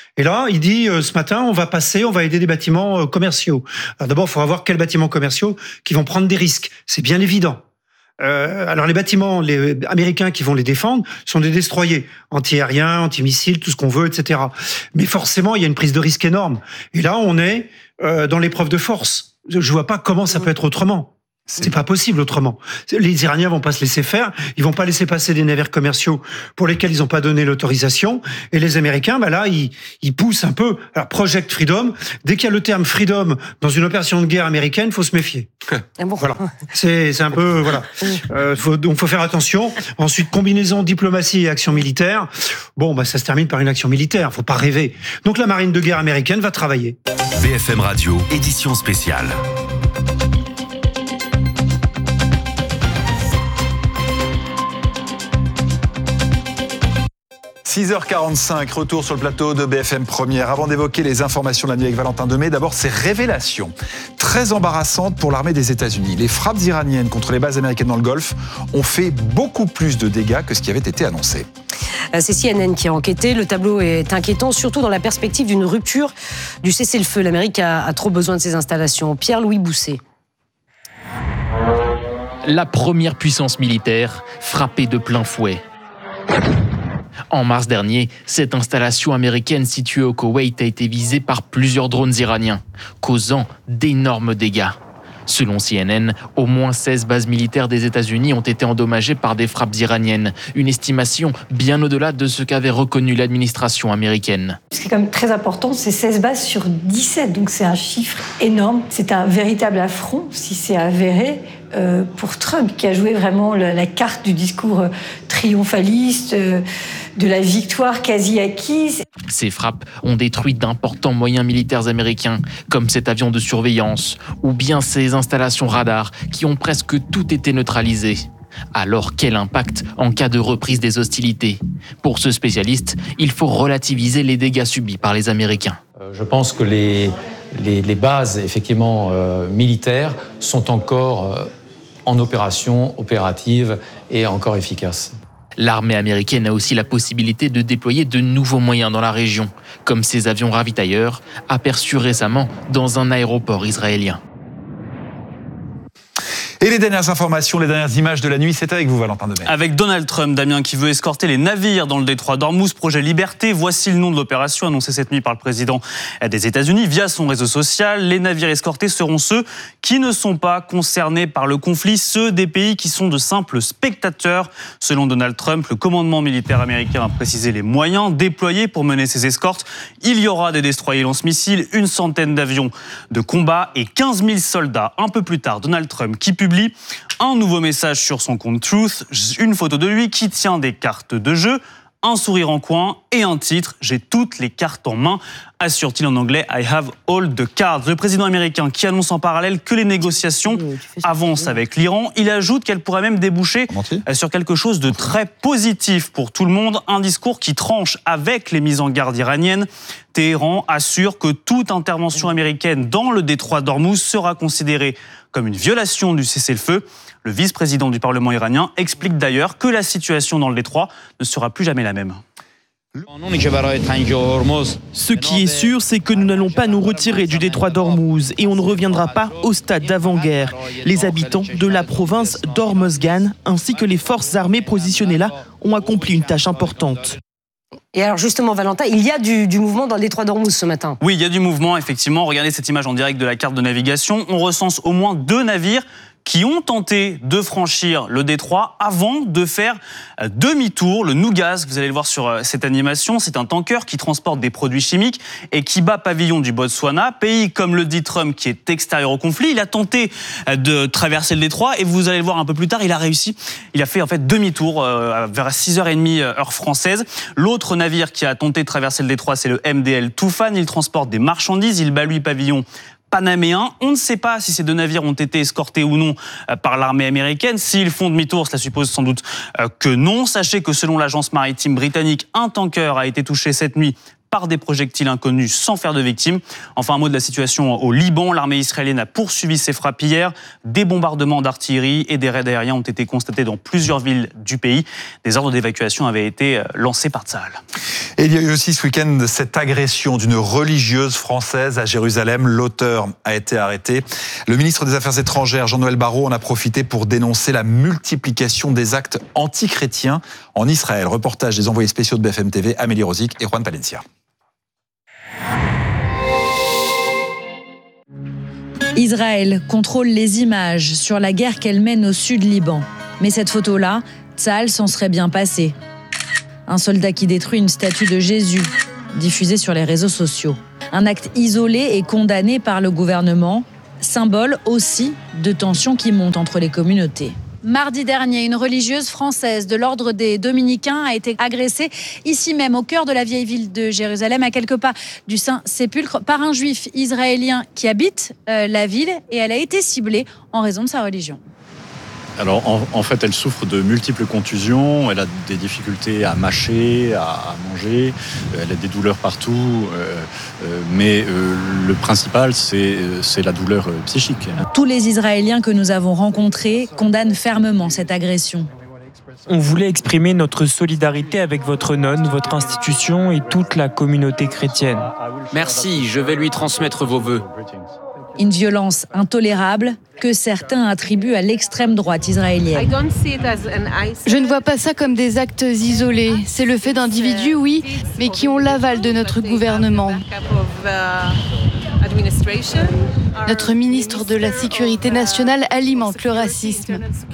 Et là, il dit, euh, ce matin, on va passer, on va aider des bâtiments euh, commerciaux. Alors d'abord, il faut voir quels bâtiments commerciaux qui vont prendre des risques. C'est bien évident. Euh, alors les bâtiments les américains qui vont les défendre sont des destroyers, anti-aériens, anti-missiles, tout ce qu'on veut, et cetera. Mais forcément, il y a une prise de risque énorme. Et là, on est euh, dans l'épreuve de force. Je vois pas comment ça peut être autrement. C'est pas possible autrement. Les Iraniens vont pas se laisser faire. Ils vont pas laisser passer des navires commerciaux pour lesquels ils ont pas donné l'autorisation. Et les Américains, bah là, ils, ils poussent un peu. Alors, Project Freedom. Dès qu'il y a le terme freedom dans une opération de guerre américaine, faut se méfier. Ah bon. Voilà. C'est, c'est un peu, voilà. Euh, faut, donc, faut faire attention. Ensuite, combinaison diplomatie et action militaire. Bon, bah, ça se termine par une action militaire. Faut pas rêver. Donc, la marine de guerre américaine va travailler. B F M Radio, édition spéciale. six heures quarante-cinq, retour sur le plateau de B F M Première. Avant d'évoquer les informations de la nuit avec Valentin Demey, d'abord ces révélations très embarrassantes pour l'armée des États-Unis. Les frappes iraniennes contre les bases américaines dans le Golfe ont fait beaucoup plus de dégâts que ce qui avait été annoncé. C'est C N N qui a enquêté. Le tableau est inquiétant, surtout dans la perspective d'une rupture du cessez-le-feu. L'Amérique a, a trop besoin de ces installations. Pierre-Louis Bousset. La première puissance militaire frappée de plein fouet. En mars dernier, cette installation américaine située au Koweït a été visée par plusieurs drones iraniens, causant d'énormes dégâts. Selon C N N, au moins seize bases militaires des États-Unis ont été endommagées par des frappes iraniennes, une estimation bien au-delà de ce qu'avait reconnu l'administration américaine. Ce qui est quand même très important, c'est seize bases sur dix-sept, donc c'est un chiffre énorme. C'est un véritable affront, si c'est avéré, euh, pour Trump, qui a joué vraiment la, la carte du discours triomphaliste, euh, de la victoire quasi acquise. Ces frappes ont détruit d'importants moyens militaires américains, comme cet avion de surveillance, ou bien ces installations radars qui ont presque tout été neutralisées. Alors quel impact en cas de reprise des hostilités ? Pour ce spécialiste, il faut relativiser les dégâts subis par les Américains. Euh, je pense que les, les, les bases effectivement euh, militaires sont encore euh, en opération, opérative et encore efficaces. L'armée américaine a aussi la possibilité de déployer de nouveaux moyens dans la région, comme ces avions ravitailleurs aperçus récemment dans un aéroport israélien. Et les dernières informations, les dernières images de la nuit, c'est avec vous, Valentin Demey. Avec Donald Trump, Damien, qui veut escorter les navires dans le détroit d'Ormuz, projet Liberté. Voici le nom de l'opération annoncée cette nuit par le président des États-Unis via son réseau social. Les navires escortés seront ceux qui ne sont pas concernés par le conflit, ceux des pays qui sont de simples spectateurs. Selon Donald Trump, le commandement militaire américain a précisé les moyens déployés pour mener ces escortes. Il y aura des destroyers lance-missiles, une centaine d'avions de combat et quinze mille soldats. Un peu plus tard, Donald Trump qui publie un nouveau message sur son compte Truth, une photo de lui qui tient des cartes de jeu, un sourire en coin et un titre « J'ai toutes les cartes en main », assure-t-il en anglais « I have all the cards ». Le président américain qui annonce en parallèle que les négociations avancent avec l'Iran. Il ajoute qu'elles pourraient même déboucher sur quelque chose de très positif pour tout le monde. Un discours qui tranche avec les mises en garde iraniennes. Téhéran assure que toute intervention américaine dans le détroit d'Ormuz sera considérée comme une violation du cessez-le-feu. Le vice-président du Parlement iranien explique d'ailleurs que la situation dans le détroit ne sera plus jamais la même. Ce qui est sûr, c'est que nous n'allons pas nous retirer du détroit d'Ormuz et on ne reviendra pas au stade d'avant-guerre. Les habitants de la province d'Hormozgan ainsi que les forces armées positionnées là ont accompli une tâche importante. Et alors justement, Valentin, il y a du, du mouvement dans le détroit d'Ormuz ce matin. Oui, il y a du mouvement, effectivement. Regardez cette image en direct de la carte de navigation. On recense au moins deux navires qui ont tenté de franchir le détroit avant de faire demi-tour. Le Nougaz, vous allez le voir sur cette animation, c'est un tanker qui transporte des produits chimiques et qui bat pavillon du Botswana, pays, comme le dit Trump, qui est extérieur au conflit. Il a tenté de traverser le détroit et vous allez le voir un peu plus tard, il a réussi. Il a fait en fait demi-tour euh, vers six heures trente heure française. L'autre navire qui a tenté de traverser le détroit, c'est le M D L Toufan. Il transporte des marchandises, il bat lui pavillon panaméen. On ne sait pas si ces deux navires ont été escortés ou non par l'armée américaine. S'ils font demi-tour, cela suppose sans doute que non. Sachez que selon l'agence maritime britannique, un tanker a été touché cette nuit par des projectiles inconnus sans faire de victimes. Enfin, un mot de la situation au Liban. L'armée israélienne a poursuivi ses frappes hier. Des bombardements d'artillerie et des raids aériens ont été constatés dans plusieurs villes du pays. Des ordres d'évacuation avaient été lancés par Tsahal. Et il y a eu aussi ce week-end cette agression d'une religieuse française à Jérusalem. L'auteur a été arrêté. Le ministre des Affaires étrangères, Jean-Noël Barrot, en a profité pour dénoncer la multiplication des actes antichrétiens en Israël. Reportage des envoyés spéciaux de B F M T V, Amélie Rosic et Juan Palencia. Israël contrôle les images sur la guerre qu'elle mène au sud Liban. Mais cette photo-là, Tsahal s'en serait bien passé. Un soldat qui détruit une statue de Jésus, diffusée sur les réseaux sociaux. Un acte isolé et condamné par le gouvernement, symbole aussi de tensions qui montent entre les communautés. Mardi dernier, une religieuse française de l'ordre des Dominicains a été agressée ici même, au cœur de la vieille ville de Jérusalem, à quelques pas du Saint-Sépulcre, par un juif israélien qui habite euh, la ville, et elle a été ciblée en raison de sa religion. Alors en, en fait, elle souffre de multiples contusions, elle a des difficultés à mâcher, à, à manger, elle a des douleurs partout, euh, euh, mais euh, le principal, c'est, c'est la douleur psychique. Tous les Israéliens que nous avons rencontrés condamnent fermement cette agression. On voulait exprimer notre solidarité avec votre nonne, votre institution et toute la communauté chrétienne. Merci, je vais lui transmettre vos vœux. Une violence intolérable que certains attribuent à l'extrême droite israélienne. Je ne vois pas ça comme des actes isolés. C'est le fait d'individus, oui, mais qui ont l'aval de notre gouvernement. Notre ministre de la Sécurité nationale alimente le racisme.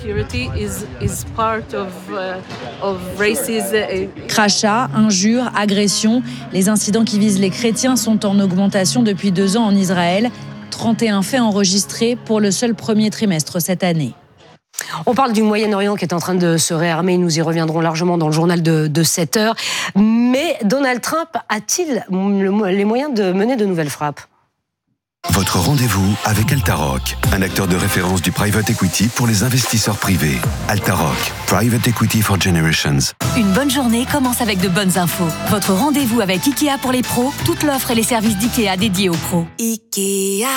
Crachats, injures, agressions, les incidents qui visent les chrétiens sont en augmentation depuis deux ans en Israël. trente et un faits enregistrés pour le seul premier trimestre cette année. On parle du Moyen-Orient qui est en train de se réarmer. Nous y reviendrons largement dans le journal de, de sept heures. Mais Donald Trump a-t-il les moyens de mener de nouvelles frappes ? Votre rendez-vous avec Altaroc, un acteur de référence du private equity pour les investisseurs privés. Altaroc, Private Equity for Generations. Une bonne journée commence avec de bonnes infos. Votre rendez-vous avec Ikea pour les pros, toute l'offre et les services d'Ikea dédiés aux pros. Ikea.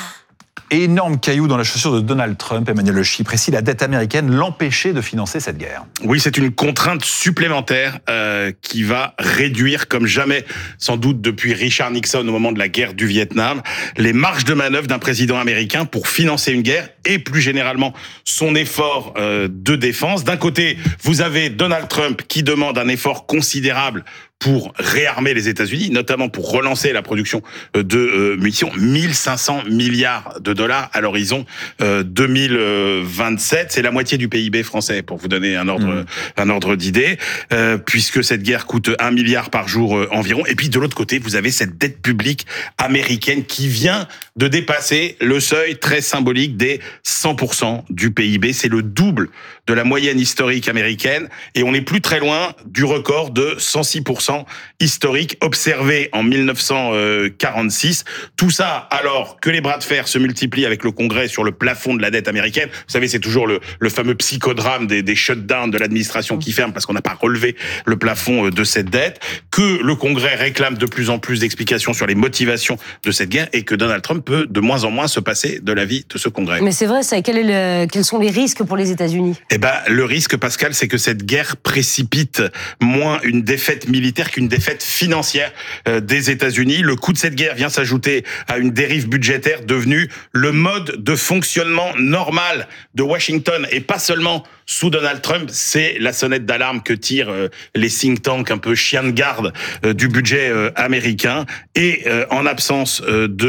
Énorme caillou dans la chaussure de Donald Trump. Emmanuel Le Chypre, la dette américaine l'empêchait de financer cette guerre. Oui, c'est une contrainte supplémentaire euh, qui va réduire, comme jamais, sans doute depuis Richard Nixon au moment de la guerre du Vietnam, les marges de manœuvre d'un président américain pour financer une guerre et plus généralement son effort euh, de défense. D'un côté, vous avez Donald Trump qui demande un effort considérable pour réarmer les États-Unis, notamment pour relancer la production de euh, munitions, mille cinq cents milliards de dollars à l'horizon euh, deux mille vingt-sept. C'est la moitié du P I B français, pour vous donner un ordre, mmh. un ordre d'idée, euh, puisque cette guerre coûte un milliard par jour euh, environ. Et puis de l'autre côté, vous avez cette dette publique américaine qui vient de dépasser le seuil très symbolique des cent pour cent du P I B. C'est le double de la moyenne historique américaine, et on n'est plus très loin du record de cent six pour cent historique observé en mille neuf cent quarante-six. Tout ça alors que les bras de fer se multiplient avec le Congrès sur le plafond de la dette américaine. Vous savez, c'est toujours le, le fameux psychodrame des, des shutdowns de l'administration qui ferme parce qu'on n'a pas relevé le plafond de cette dette, que le Congrès réclame de plus en plus d'explications sur les motivations de cette guerre et que Donald Trump peut de moins en moins se passer de l'avis de ce Congrès. Mais c'est vrai, ça. Quel est le, quels sont les risques pour les États-Unis ? Eh ben, le risque, Pascal, c'est que cette guerre précipite moins une défaite militaire qu'une défaite financière des États-Unis. Le coût de cette guerre vient s'ajouter à une dérive budgétaire devenue le mode de fonctionnement normal de Washington et pas seulement sous Donald Trump. C'est la sonnette d'alarme que tirent les think tanks un peu chiens de garde du budget américain. Et en absence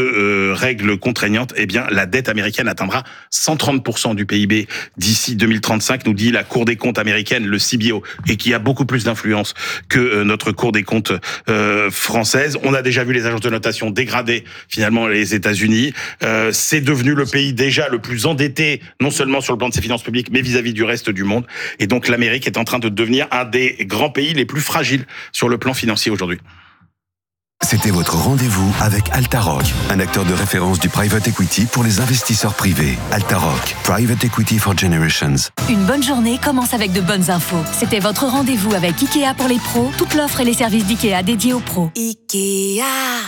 de règles contraignantes, eh bien, la dette américaine atteindra cent trente pour cent du P I B d'ici deux mille trente-cinq, nous dit la Cour des comptes américaine, le C B O, et qui a beaucoup plus d'influence que notre Cour des comptes euh, française. On a déjà vu les agences de notation dégrader finalement les États-Unis. Euh, c'est devenu le pays déjà le plus endetté, non seulement sur le plan de ses finances publiques, mais vis-à-vis du reste du monde. Et donc l'Amérique est en train de devenir un des grands pays les plus fragiles sur le plan financier aujourd'hui. C'était votre rendez-vous avec Altaroc, un acteur de référence du private equity pour les investisseurs privés. Altaroc, Private Equity for Generations. Une bonne journée commence avec de bonnes infos. C'était votre rendez-vous avec Ikea pour les pros. Toute l'offre et les services d'Ikea dédiés aux pros. Ikea.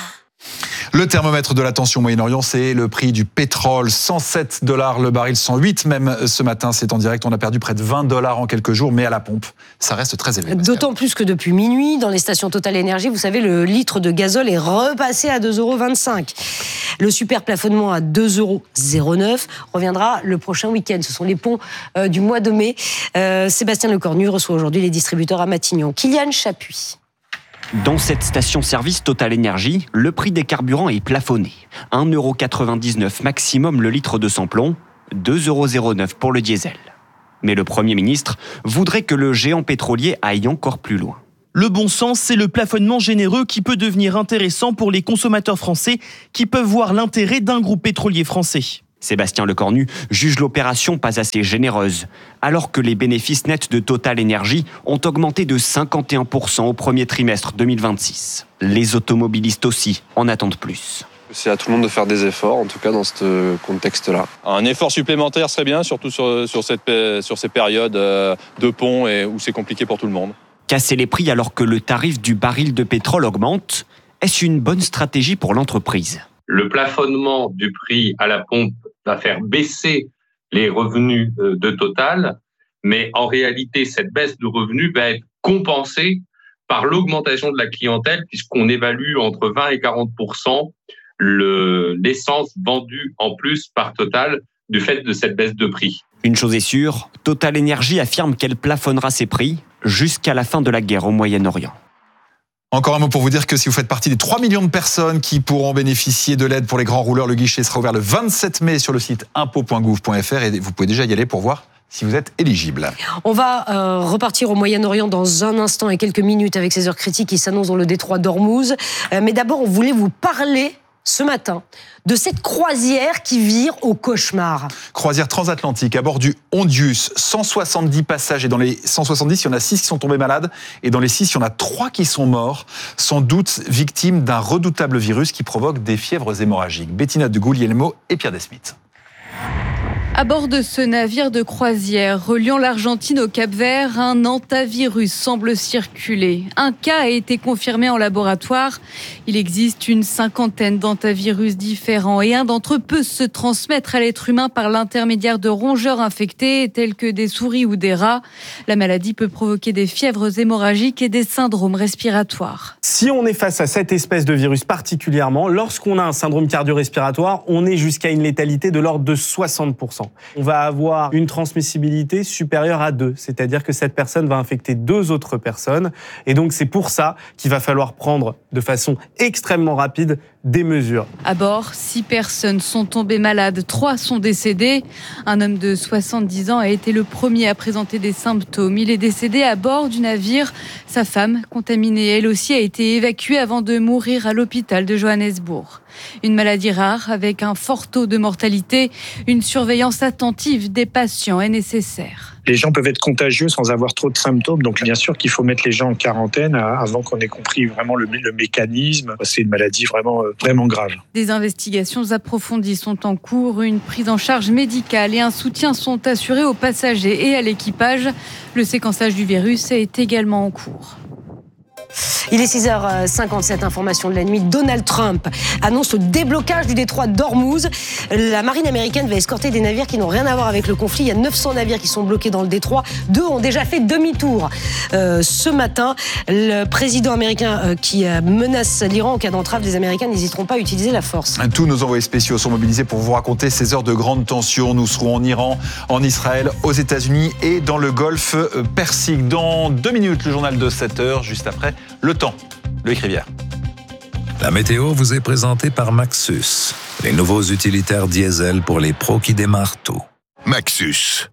Le thermomètre de la tension au Moyen-Orient, c'est le prix du pétrole. cent sept dollars le baril, cent huit même ce matin. C'est en direct. On a perdu près de vingt dollars en quelques jours, mais à la pompe, ça reste très élevé. D'autant plus que depuis minuit, dans les stations Total Énergie, vous savez, le litre de gazole est repassé à deux euros vingt-cinq. Le super plafonnement à deux euros zéro neuf reviendra le prochain week-end. Ce sont les ponts euh, du mois de mai. Euh, Sébastien Lecornu reçoit aujourd'hui les distributeurs à Matignon. Kylian Chapuis. Dans cette station-service Total Énergie, le prix des carburants est plafonné. un euro quatre-vingt-dix-neuf maximum le litre de sans-plomb, deux euros zéro neuf pour le diesel. Mais le Premier ministre voudrait que le géant pétrolier aille encore plus loin. Le bon sens, c'est le plafonnement généreux qui peut devenir intéressant pour les consommateurs français qui peuvent voir l'intérêt d'un groupe pétrolier français. Sébastien Lecornu juge l'opération pas assez généreuse, alors que les bénéfices nets de Total Énergie ont augmenté de cinquante et un pour cent au premier trimestre deux mille vingt-six. Les automobilistes aussi en attendent plus. C'est à tout le monde de faire des efforts, en tout cas dans ce contexte-là. Un effort supplémentaire serait bien, surtout sur, sur, cette, sur ces périodes de pont et où c'est compliqué pour tout le monde. Casser les prix alors que le tarif du baril de pétrole augmente, est-ce une bonne stratégie pour l'entreprise ? Le plafonnement du prix à la pompe va faire baisser les revenus de Total, mais en réalité, cette baisse de revenus va être compensée par l'augmentation de la clientèle, puisqu'on évalue entre vingt et quarante pour cent le, l'essence vendue en plus par Total du fait de cette baisse de prix. Une chose est sûre, Total Énergie affirme qu'elle plafonnera ses prix jusqu'à la fin de la guerre au Moyen-Orient. Encore un mot pour vous dire que si vous faites partie des trois millions de personnes qui pourront bénéficier de l'aide pour les grands rouleurs, le guichet sera ouvert le vingt-sept mai sur le site impôts point gouv point f r et vous pouvez déjà y aller pour voir si vous êtes éligible. On va euh, repartir au Moyen-Orient dans un instant et quelques minutes avec ces heures critiques qui s'annoncent dans le détroit d'Ormuz. Euh, mais d'abord, on voulait vous parler ce matin de cette croisière qui vire au cauchemar. Croisière transatlantique à bord du Hondius, cent soixante-dix passagers. Dans les cent soixante-dix, il y en a six qui sont tombés malades et dans les six, il y en a trois qui sont morts, sans doute victimes d'un redoutable virus qui provoque des fièvres hémorragiques. Bettina de Guglielmo et Pierre Desmith. À bord de ce navire de croisière reliant l'Argentine au Cap-Vert, un hantavirus semble circuler. Un cas a été confirmé en laboratoire. Il existe une cinquantaine d'hantavirus différents et un d'entre eux peut se transmettre à l'être humain par l'intermédiaire de rongeurs infectés tels que des souris ou des rats. La maladie peut provoquer des fièvres hémorragiques et des syndromes respiratoires. Si on est face à cette espèce de virus particulièrement, lorsqu'on a un syndrome cardio-respiratoire, on est jusqu'à une létalité de l'ordre de soixante pour cent. On va avoir une transmissibilité supérieure à deux, c'est-à-dire que cette personne va infecter deux autres personnes. Et donc c'est pour ça qu'il va falloir prendre de façon extrêmement rapide des mesures. À bord, six personnes sont tombées malades, trois sont décédées. Un homme de soixante-dix ans a été le premier à présenter des symptômes. Il est décédé à bord du navire. Sa femme, contaminée elle aussi, a été évacuée avant de mourir à l'hôpital de Johannesburg. Une maladie rare avec un fort taux de mortalité. Une surveillance attentive des patients est nécessaire. Les gens peuvent être contagieux sans avoir trop de symptômes, donc bien sûr qu'il faut mettre les gens en quarantaine avant qu'on ait compris vraiment le, le mécanisme. C'est une maladie vraiment, vraiment grave. Des investigations approfondies sont en cours. Une prise en charge médicale et un soutien sont assurés aux passagers et à l'équipage. Le séquençage du virus est également en cours. Il est six heures cinquante-sept, information de la nuit. Donald Trump annonce le déblocage du détroit d'Ormuz. La marine américaine va escorter des navires qui n'ont rien à voir avec le conflit. Il y a neuf cents navires qui sont bloqués dans le détroit. Deux ont déjà fait demi-tour. Euh, ce matin, le président américain euh, qui menace l'Iran en cas d'entrave, les Américains n'hésiteront pas à utiliser la force. Tous nos envoyés spéciaux sont mobilisés pour vous raconter ces heures de grande tension. Nous serons en Iran, en Israël, aux États-Unis et dans le Golfe Persique. Dans deux minutes, le journal de sept heures, juste après le temps. Loïc Rivière. La météo vous est présentée par Maxus, les nouveaux utilitaires diesel pour les pros qui démarrent tout. Maxus.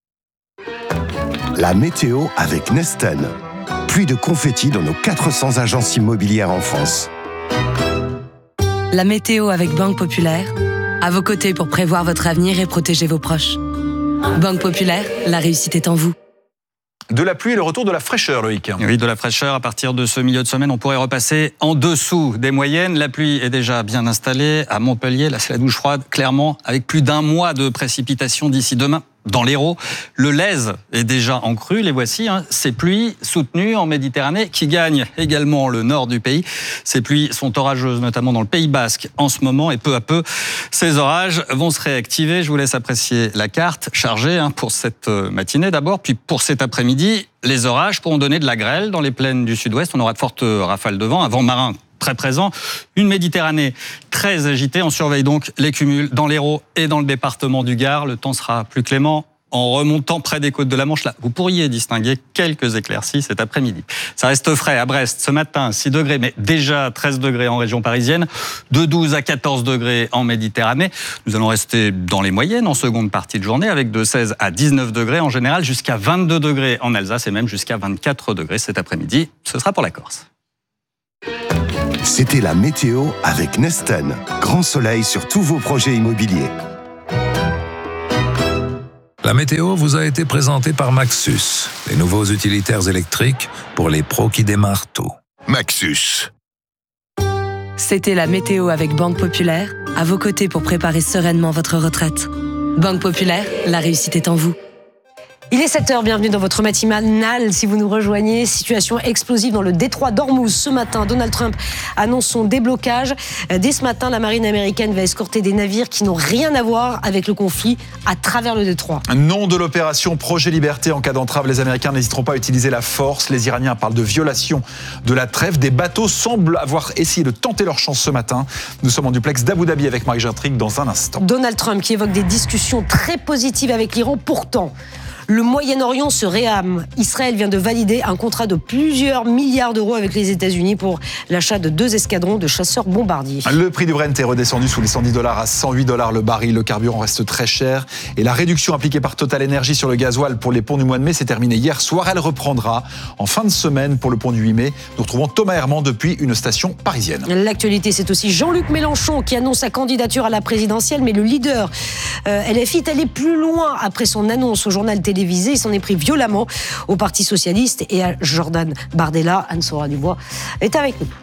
La météo avec Nesten. Pluie de confettis dans nos quatre cents agences immobilières en France. La météo avec Banque Populaire. À vos côtés pour prévoir votre avenir et protéger vos proches. Banque Populaire, la réussite est en vous. de la pluie et le retour de la fraîcheur, Loïc. Oui, de la fraîcheur. À partir de ce milieu de semaine, on pourrait repasser en dessous des moyennes. La pluie est déjà bien installée à Montpellier. Là, c'est la douche froide, clairement, avec plus d'un mois de précipitations d'ici demain. Dans l'Hérault, le Lèze est déjà en crue. Les voici, hein, ces pluies soutenues en Méditerranée qui gagnent également le nord du pays. Ces pluies sont orageuses, notamment dans le Pays Basque en ce moment. Et peu à peu, ces orages vont se réactiver. Je vous laisse apprécier la carte chargée hein, pour cette matinée d'abord. Puis pour cet après-midi, les orages pourront donner de la grêle dans les plaines du sud-ouest. On aura de fortes rafales de vent, un vent marin très présent, une Méditerranée très agitée. On surveille donc les cumuls dans l'Hérault et dans le département du Gard. Le temps sera plus clément en remontant près des côtes de la Manche. Là, vous pourriez distinguer quelques éclaircies cet après-midi. Ça reste frais à Brest ce matin, six degrés, mais déjà treize degrés en région parisienne, de douze à quatorze degrés en Méditerranée. Nous allons rester dans les moyennes en seconde partie de journée, avec de seize à dix-neuf degrés en général, jusqu'à vingt-deux degrés en Alsace et même jusqu'à vingt-quatre degrés cet après-midi. Ce sera pour la Corse. C'était la météo avec Nesten. Grand soleil sur tous vos projets immobiliers. La météo vous a été présentée par Maxus, les nouveaux utilitaires électriques pour les pros qui démarrent tôt. Maxus. C'était la météo avec Banque Populaire, à vos côtés pour préparer sereinement votre retraite. Banque Populaire, la réussite est en vous. Il est sept heures, bienvenue dans votre matinale. Si vous nous rejoignez, situation explosive dans le détroit d'Ormuz. Ce matin, Donald Trump annonce son déblocage. Dès ce matin, la marine américaine va escorter des navires qui n'ont rien à voir avec le conflit à travers le détroit. Nom de l'opération Projet Liberté. En cas d'entrave, les Américains n'hésiteront pas à utiliser la force. Les Iraniens parlent de violation de la trêve. Des bateaux semblent avoir essayé de tenter leur chance ce matin. Nous sommes en duplex d'Abu Dhabi avec Marie Gentric dans un instant. Donald Trump qui évoque des discussions très positives avec l'Iran. Pourtant, le Moyen-Orient se réarme. Israël vient de valider un contrat de plusieurs milliards d'euros avec les États-Unis pour l'achat de deux escadrons de chasseurs bombardiers. Le prix du Brent est redescendu sous les cent dix dollars à cent huit dollars le baril. Le carburant reste très cher. Et la réduction appliquée par Total Energy sur le gasoil pour les ponts du mois de mai s'est terminée hier soir. Elle reprendra en fin de semaine pour le pont du huit mai. Nous retrouvons Thomas Herman depuis une station parisienne. L'actualité, c'est aussi Jean-Luc Mélenchon qui annonce sa candidature à la présidentielle. Mais le leader euh, L F I est allé plus loin après son annonce au journal télévisé. Il s'en est pris violemment au Parti Socialiste et à Jordan Bardella. Anne-Sora Dubois est avec nous.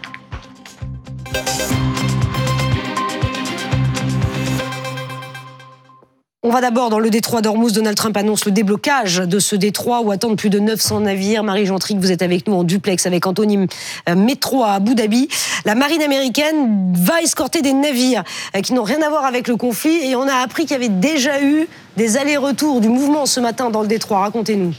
On va d'abord dans le détroit d'Ormuz. Donald Trump annonce le déblocage de ce détroit où attendent plus de neuf cents navires. Marie Gentric, vous êtes avec nous en duplex avec Anthony Métro à Abu Dhabi. La marine américaine va escorter des navires qui n'ont rien à voir avec le conflit et on a appris qu'il y avait déjà eu des allers-retours du mouvement ce matin dans le détroit. Racontez-nous.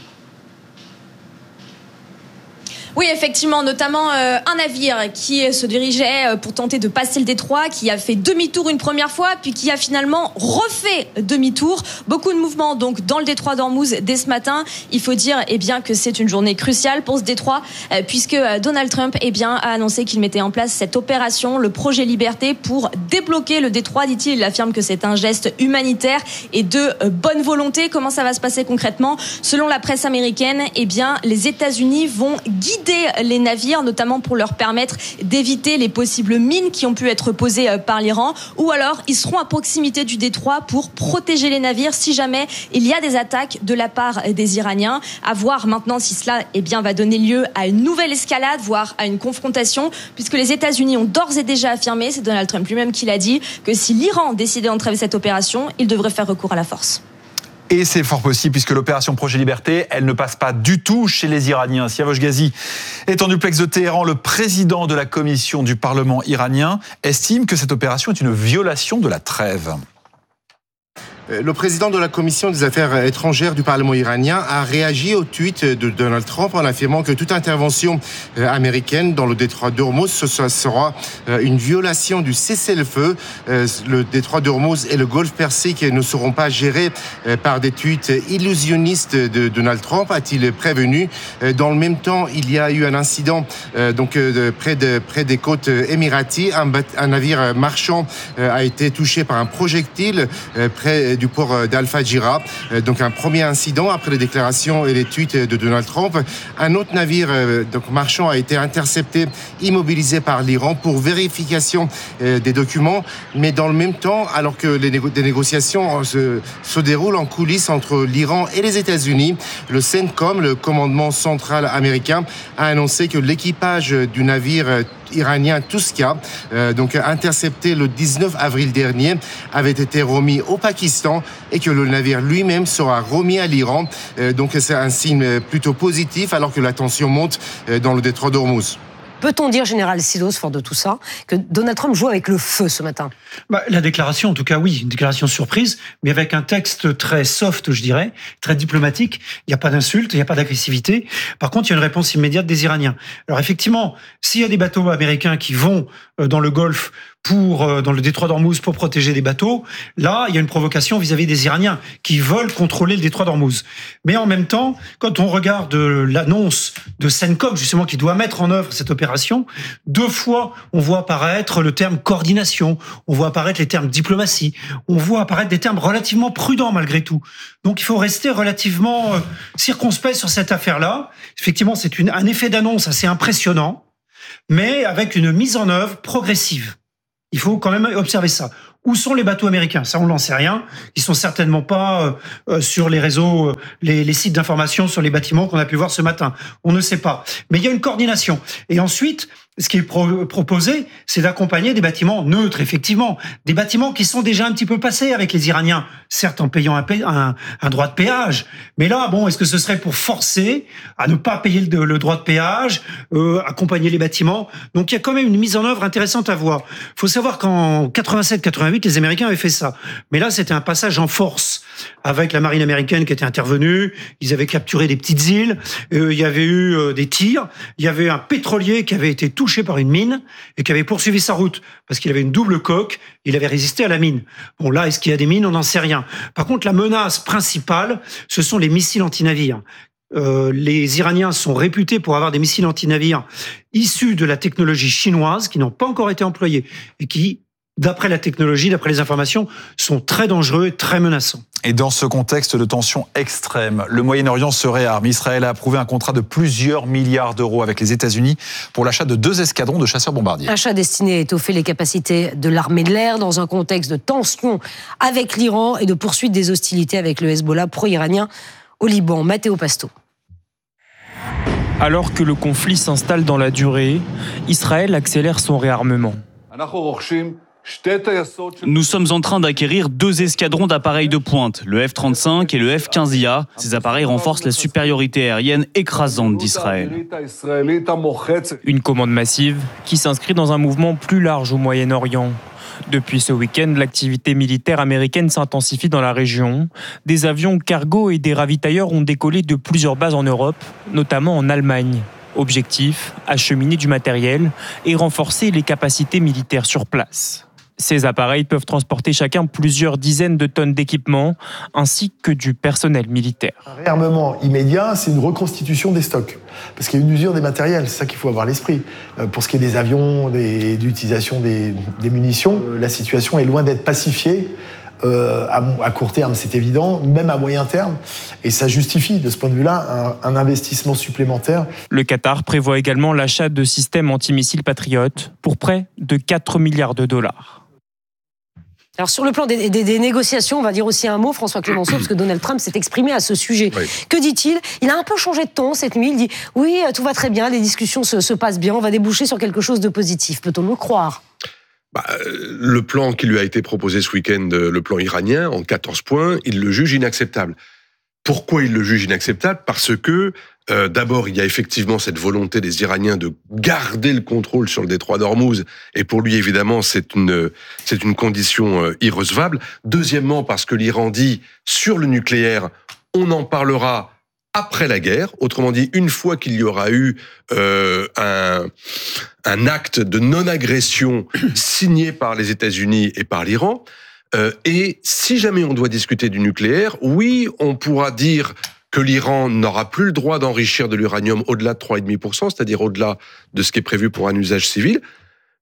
Oui, effectivement, notamment euh, un navire qui se dirigeait euh, pour tenter de passer le détroit, qui a fait demi-tour une première fois, puis qui a finalement refait demi-tour. Beaucoup de mouvements donc dans le détroit d'Ormuz dès ce matin. Il faut dire eh bien que c'est une journée cruciale pour ce détroit, euh, puisque Donald Trump eh bien a annoncé qu'il mettait en place cette opération, le projet Liberté, pour débloquer le détroit. Dit-il, il affirme que c'est un geste humanitaire et de euh, bonne volonté. Comment ça va se passer concrètement ? Selon la presse américaine, eh bien les États-Unis vont guider les navires, notamment pour leur permettre d'éviter les possibles mines qui ont pu être posées par l'Iran, ou alors ils seront à proximité du détroit pour protéger les navires si jamais il y a des attaques de la part des Iraniens. À voir maintenant si cela eh bien, va donner lieu à une nouvelle escalade, voire à une confrontation, puisque les États-Unis ont d'ores et déjà affirmé, c'est Donald Trump lui-même qui l'a dit, que si l'Iran décidait d'entraver cette opération, il devrait faire recours à la force. Et c'est fort possible puisque l'opération Projet Liberté, elle ne passe pas du tout chez les Iraniens. Siavosh Ghazi est en duplex de Téhéran. Le président de la commission du Parlement iranien estime que cette opération est une violation de la trêve. Le président de la Commission des affaires étrangères du Parlement iranien a réagi au tweet de Donald Trump en affirmant que toute intervention américaine dans le détroit d'Ormuz ce sera une violation du cessez-le-feu. Le détroit d'Ormuz et le golfe Persique ne seront pas gérés par des tweets illusionnistes de Donald Trump, a-t-il prévenu. Dans le même temps, il y a eu un incident donc près de près des côtes émiraties. Un, un navire marchand a été touché par un projectile près du port d'Al-Fajira. Donc un premier incident après les déclarations et les tweets de Donald Trump. Un autre navire donc marchand a été intercepté, immobilisé par l'Iran pour vérification des documents. Mais dans le même temps, alors que les négo- des négociations se, se déroulent en coulisses entre l'Iran et les États-Unis, le CENTCOM, le commandement central américain, a annoncé que l'équipage du navire iranien Tuska, euh, donc intercepté le dix-neuf avril dernier, avait été remis au Pakistan et que le navire lui-même sera remis à l'Iran. Euh, donc c'est un signe plutôt positif alors que la tension monte euh, dans le détroit d'Ormuz. Peut-on dire, Général Sidos, fort de tout ça, que Donald Trump joue avec le feu ce matin ? Bah, la déclaration, en tout cas, oui, une déclaration surprise, mais avec un texte très soft, je dirais, très diplomatique. Il n'y a pas d'insulte, il n'y a pas d'agressivité. Par contre, il y a une réponse immédiate des Iraniens. Alors effectivement, s'il y a des bateaux américains qui vont dans le Golfe pour dans le détroit d'Ormuz pour protéger des bateaux, là, il y a une provocation vis-à-vis des Iraniens qui veulent contrôler le détroit d'Ormuz. Mais en même temps, quand on regarde l'annonce de CENTCOM, justement, qui doit mettre en œuvre cette opération, deux fois, on voit apparaître le terme coordination, on voit apparaître les termes diplomatie, on voit apparaître des termes relativement prudents malgré tout. Donc il faut rester relativement circonspect sur cette affaire-là. Effectivement, c'est une, un effet d'annonce assez impressionnant, mais avec une mise en œuvre progressive. Il faut quand même observer ça. Où sont les bateaux américains ? Ça, on n'en sait rien. Ils sont certainement pas euh, sur les réseaux, euh, les, les sites d'information sur les bâtiments qu'on a pu voir ce matin. On ne sait pas. Mais il y a une coordination. Et ensuite, ce qui est pro- proposé, c'est d'accompagner des bâtiments neutres, effectivement. Des bâtiments qui sont déjà un petit peu passés avec les Iraniens, certes en payant un, pay- un, un droit de péage. Mais là, bon, est-ce que ce serait pour forcer à ne pas payer le, le droit de péage, euh, accompagner les bâtiments ? Donc il y a quand même une mise en œuvre intéressante à voir. Il faut savoir qu'en quatre-vingt-sept quatre-vingt-huit, les Américains avaient fait ça. Mais là, c'était un passage en force avec la marine américaine qui était intervenue. Ils avaient capturé des petites îles. Euh, il y avait eu euh, des tirs. Il y avait un pétrolier qui avait été touché par une mine et qui avait poursuivi sa route parce qu'il avait une double coque. Il avait résisté à la mine. Bon, là, est-ce qu'il y a des mines ? On n'en sait rien. Par contre, la menace principale, ce sont les missiles anti-navires. Euh, les Iraniens sont réputés pour avoir des missiles anti-navires issus de la technologie chinoise qui n'ont pas encore été employés et qui, d'après la technologie, d'après les informations, sont très dangereux et très menaçants. Et dans ce contexte de tension extrême, le Moyen-Orient se réarme. Israël a approuvé un contrat de plusieurs milliards d'euros avec les États-Unis pour l'achat de deux escadrons de chasseurs bombardiers. Achat destiné à étoffer les capacités de l'armée de l'air dans un contexte de tension avec l'Iran et de poursuite des hostilités avec le Hezbollah pro-iranien au Liban. Matteo Pasto. Alors que le conflit s'installe dans la durée, Israël accélère son réarmement. Nous sommes en train d'acquérir deux escadrons d'appareils de pointe, le F trente-cinq et le F quinze I A. Ces appareils renforcent la supériorité aérienne écrasante d'Israël. Une commande massive qui s'inscrit dans un mouvement plus large au Moyen-Orient. Depuis ce week-end, l'activité militaire américaine s'intensifie dans la région. Des avions cargo et des ravitailleurs ont décollé de plusieurs bases en Europe, notamment en Allemagne. Objectif, acheminer du matériel et renforcer les capacités militaires sur place. Ces appareils peuvent transporter chacun plusieurs dizaines de tonnes d'équipements, ainsi que du personnel militaire. Un réarmement immédiat, c'est une reconstitution des stocks. Parce qu'il y a une usure des matériels, c'est ça qu'il faut avoir à l'esprit. Pour ce qui est des avions, des, de l'utilisation des, des munitions, la situation est loin d'être pacifiée. Euh, à, à court terme, c'est évident, même à moyen terme. Et ça justifie, de ce point de vue-là, un, un investissement supplémentaire. Le Qatar prévoit également l'achat de systèmes antimissiles Patriot pour près de quatre milliards de dollars. Alors sur le plan des, des, des négociations, on va dire aussi un mot, François Clémenceau, parce que Donald Trump s'est exprimé à ce sujet. Oui. Que dit-il ? Il a un peu changé de ton cette nuit. Il dit « Oui, tout va très bien, les discussions se, se passent bien, on va déboucher sur quelque chose de positif. » Peut-on le croire ? Bah, le plan qui lui a été proposé ce week-end, le plan iranien, en quatorze points, il le juge inacceptable. Pourquoi il le juge inacceptable ? Parce que, euh, d'abord, il y a effectivement cette volonté des Iraniens de garder le contrôle sur le détroit d'Ormuz, et pour lui, évidemment, c'est une, c'est une condition euh, irrecevable. Deuxièmement, parce que l'Iran dit, sur le nucléaire, on en parlera après la guerre, autrement dit, une fois qu'il y aura eu euh, un, un acte de non-agression signé par les États-Unis et par l'Iran. Euh, et si jamais on doit discuter du nucléaire, oui, on pourra dire que l'Iran n'aura plus le droit d'enrichir de l'uranium au-delà de trois virgule cinq pour cent, c'est-à-dire au-delà de ce qui est prévu pour un usage civil.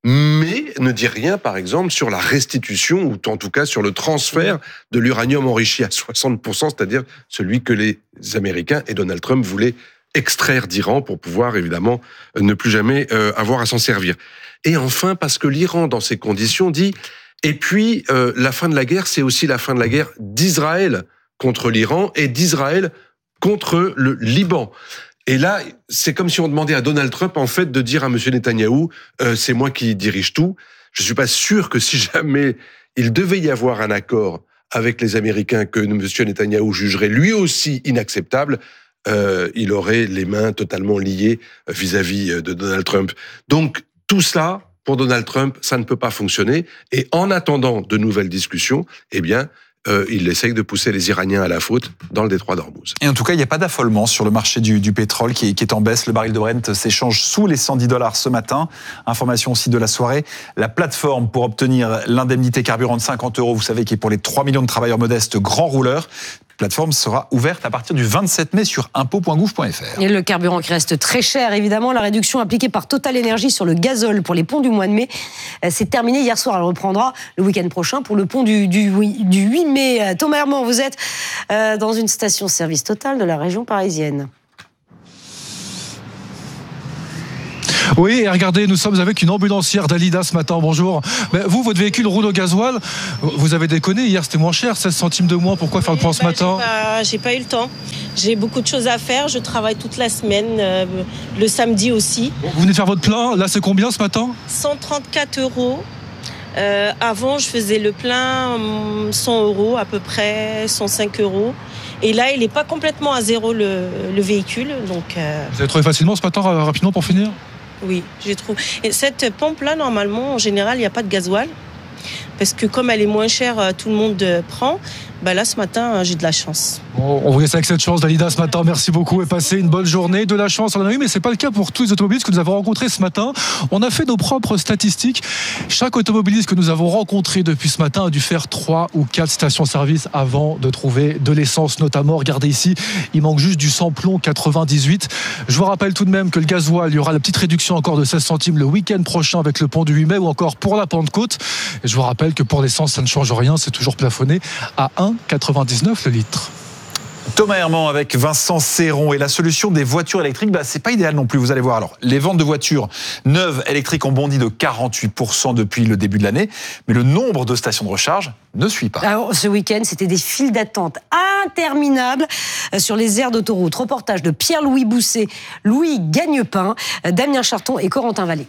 mais ne dit rien, par exemple, sur la restitution, ou en tout cas sur le transfert de l'uranium enrichi à soixante pour cent, c'est-à-dire celui que les Américains et Donald Trump voulaient extraire d'Iran pour pouvoir, évidemment, ne plus jamais euh, avoir à s'en servir. Et enfin, parce que l'Iran, dans ces conditions, dit « Et puis, euh, la fin de la guerre, c'est aussi la fin de la guerre d'Israël contre l'Iran et d'Israël contre le Liban ». Et là, c'est comme si on demandait à Donald Trump, en fait, de dire à M. Netanyahou, euh, c'est moi qui dirige tout. Je suis pas sûr que si jamais il devait y avoir un accord avec les Américains que M. Netanyahou jugerait lui aussi inacceptable, euh, il aurait les mains totalement liées vis-à-vis de Donald Trump. Donc, tout cela, pour Donald Trump, ça ne peut pas fonctionner. Et en attendant de nouvelles discussions, eh bien, Euh, il essaye de pousser les Iraniens à la faute dans le détroit d'Ormuz. Et en tout cas, il n'y a pas d'affolement sur le marché du, du pétrole qui est, qui est en baisse. Le baril de Brent s'échange sous les cent dix dollars ce matin. Information aussi de la soirée. La plateforme pour obtenir l'indemnité carburant de cinquante euros, vous savez, qui est pour les trois millions de travailleurs modestes grands rouleurs. La plateforme sera ouverte à partir du vingt-sept mai sur impôts point gouv point f r. Et le carburant qui reste très cher, évidemment. La réduction appliquée par Total Energy sur le gazole pour les ponts du mois de mai, c'est terminé hier soir. Elle reprendra le week-end prochain pour le pont du, du, du huit mai. Thomas Herman, vous êtes dans une station-service Total de la région parisienne. Oui, et regardez, nous sommes avec une ambulancière d'Alida ce matin. Bonjour. Ben, vous, votre véhicule roule au gasoil. Vous avez déconné, hier c'était moins cher, seize centimes de moins. Pourquoi faire le point ce bah, matin? J'ai pas, j'ai pas eu le temps. J'ai beaucoup de choses à faire. Je travaille toute la semaine, euh, le samedi aussi. Vous venez de faire votre plein. Là, c'est combien ce matin? cent trente-quatre euros. Euh, avant, je faisais le plein cent euros à peu près, cent cinq euros. Et là, il n'est pas complètement à zéro le, le véhicule. Donc, euh... Vous avez trouvé facilement ce matin, rapidement pour finir? Oui, j'ai trouvé. Et cette pompe-là, normalement, en général, il n'y a pas de gasoil. Parce que comme elle est moins chère, tout le monde prend. Bah là, ce matin, j'ai de la chance. Bon, on vous laisse avec cette chance, Dalida, ce matin. Merci beaucoup et passez une bonne journée. De la chance, on en a eu, mais c'est pas le cas pour tous les automobilistes que nous avons rencontrés ce matin. On a fait nos propres statistiques. Chaque automobiliste que nous avons rencontré depuis ce matin a dû faire trois ou quatre stations-service avant de trouver de l'essence, notamment. Regardez ici, il manque juste du samplon quatre-vingt-dix-huit. Je vous rappelle tout de même que le gasoil, il y aura la petite réduction encore de seize centimes le week-end prochain avec le pont du huit mai ou encore pour la Pentecôte. Et je vous rappelle que pour l'essence, ça ne change rien. C'est toujours plafonné à un virgule quatre-vingt-dix-neuf le litre. Thomas Herman avec Vincent Serron. Et la solution des voitures électriques, bah, c'est pas idéal non plus, vous allez voir. Alors, les ventes de voitures neuves électriques ont bondi de quarante-huit pour cent depuis le début de l'année, mais le nombre de stations de recharge ne suit pas. Alors, ce week-end, c'était des files d'attente interminables sur les aires d'autoroute. Reportage de Pierre-Louis Bousset, Louis Gagnepin, Damien Charton et Corentin Vallée.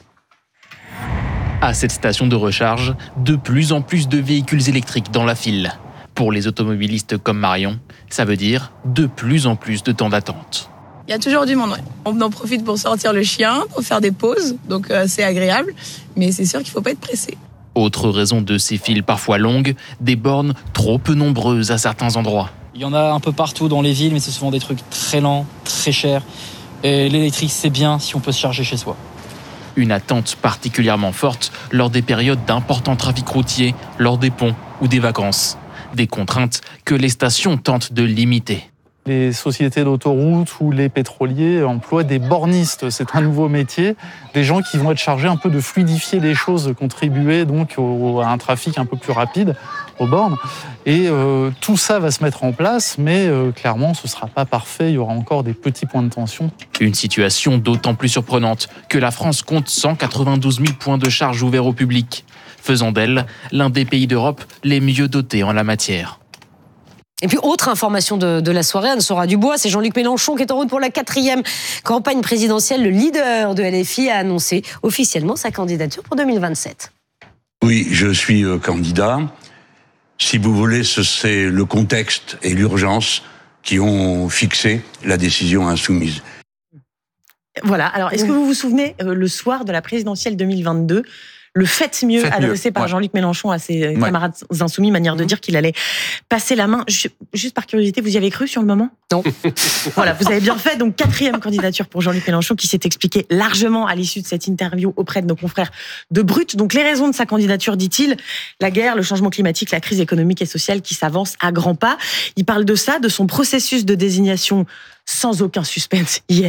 À cette station de recharge, de plus en plus de véhicules électriques dans la file. Pour les automobilistes comme Marion, ça veut dire de plus en plus de temps d'attente. Il y a toujours du monde, ouais. On en profite pour sortir le chien, pour faire des pauses, donc euh, c'est agréable, mais c'est sûr qu'il ne faut pas être pressé. Autre raison de ces files parfois longues, des bornes trop peu nombreuses à certains endroits. Il y en a un peu partout dans les villes, mais c'est souvent des trucs très lents, très chers. Et l'électrique, c'est bien si on peut se charger chez soi. Une attente particulièrement forte lors des périodes d'importants trafics routiers, lors des ponts ou des vacances. Des contraintes que les stations tentent de limiter. Les sociétés d'autoroutes ou les pétroliers emploient des bornistes. C'est un nouveau métier. Des gens qui vont être chargés un peu de fluidifier les choses, de contribuer donc au, à un trafic un peu plus rapide aux bornes. Et euh, tout ça va se mettre en place, mais euh, clairement, ce ne sera pas parfait. Il y aura encore des petits points de tension. Une situation d'autant plus surprenante que la France compte cent quatre-vingt-douze mille points de charge ouverts au public, faisant d'elle l'un des pays d'Europe les mieux dotés en la matière. Et puis, autre information de, de la soirée, Anne-Sora Dubois, c'est Jean-Luc Mélenchon qui est en route pour la quatrième campagne présidentielle. Le leader de L F I a annoncé officiellement sa candidature pour deux mille vingt-sept. Oui, je suis euh, candidat. Si vous voulez, c'est le contexte et l'urgence qui ont fixé la décision insoumise. Voilà, alors est-ce que vous vous souvenez, euh, le soir de la présidentielle deux mille vingt-deux, le faites mieux Faites adressé mieux. par Ouais. Jean-Luc Mélenchon à ses Ouais. camarades insoumis, manière de dire qu'il allait passer la main. Je- Juste par curiosité, vous y avez cru sur le moment? Non. Voilà, vous avez bien fait. Donc, quatrième candidature pour Jean-Luc Mélenchon qui s'est expliqué largement à l'issue de cette interview auprès de nos confrères de Brut. Donc, les raisons de sa candidature, dit-il, la guerre, le changement climatique, la crise économique et sociale qui s'avance à grands pas. Il parle de ça, de son processus de désignation sans aucun suspense hier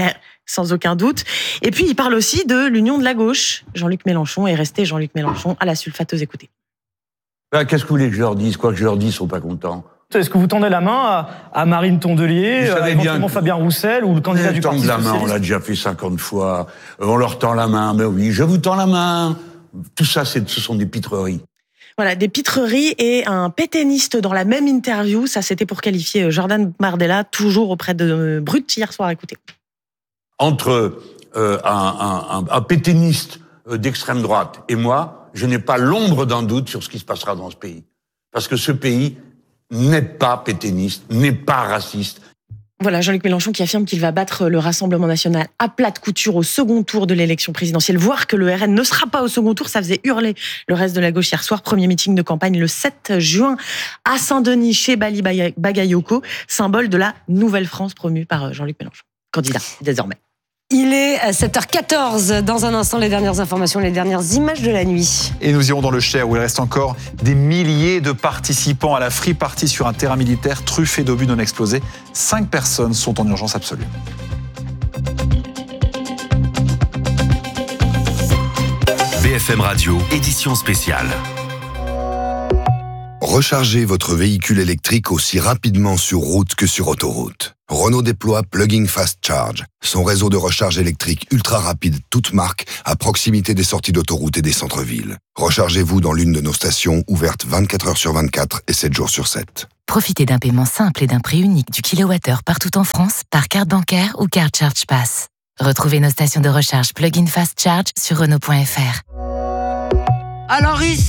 sans aucun doute. Et puis, il parle aussi de l'union de la gauche. Jean-Luc Mélenchon est resté Jean-Luc Mélenchon à la sulfateuse. Écoutez. Ben, qu'est-ce que vous voulez que je leur dise? Quoi que je leur dise, ils sont pas contents. Est-ce que vous tendez la main à, à Marine Tondelier, à éventuellement que... Fabien Roussel ou le candidat du Parti socialiste? La main, on l'a déjà fait cinquante fois. On leur tend la main. Mais oui, je vous tends la main. Tout ça, c'est, ce sont des pitreries. Voilà, des pitreries et un pétainiste dans la même interview. Ça, c'était pour qualifier Jordan Bardella, toujours auprès de Brut hier soir. Écoutez. Entre euh, un, un, un, un pétainiste d'extrême droite et moi, je n'ai pas l'ombre d'un doute sur ce qui se passera dans ce pays. Parce que ce pays n'est pas pétainiste, n'est pas raciste. Voilà, Jean-Luc Mélenchon qui affirme qu'il va battre le Rassemblement national à plate couture au second tour de l'élection présidentielle, voire que le R N ne sera pas au second tour. Ça faisait hurler le reste de la gauche hier soir. Premier meeting de campagne le sept juin à Saint-Denis chez Bali Bagayoko, symbole de la nouvelle France promue par Jean-Luc Mélenchon, candidat désormais. Il est sept heures quatorze. Dans un instant, les dernières informations, les dernières images de la nuit. Et nous irons dans le Cher où il reste encore des milliers de participants à la Free Party sur un terrain militaire truffé d'obus non explosés. Cinq personnes sont en urgence absolue. B F M Radio, édition spéciale. Rechargez votre véhicule électrique aussi rapidement sur route que sur autoroute. Renault déploie Plug-in Fast Charge, son réseau de recharge électrique ultra rapide toute marque à proximité des sorties d'autoroute et des centres-villes. Rechargez-vous dans l'une de nos stations ouvertes vingt-quatre heures sur vingt-quatre et sept jours sur sept. Profitez d'un paiement simple et d'un prix unique du kilowattheure partout en France par carte bancaire ou carte Charge Pass. Retrouvez nos stations de recharge Plug-in Fast Charge sur Renault point F R. Alors ici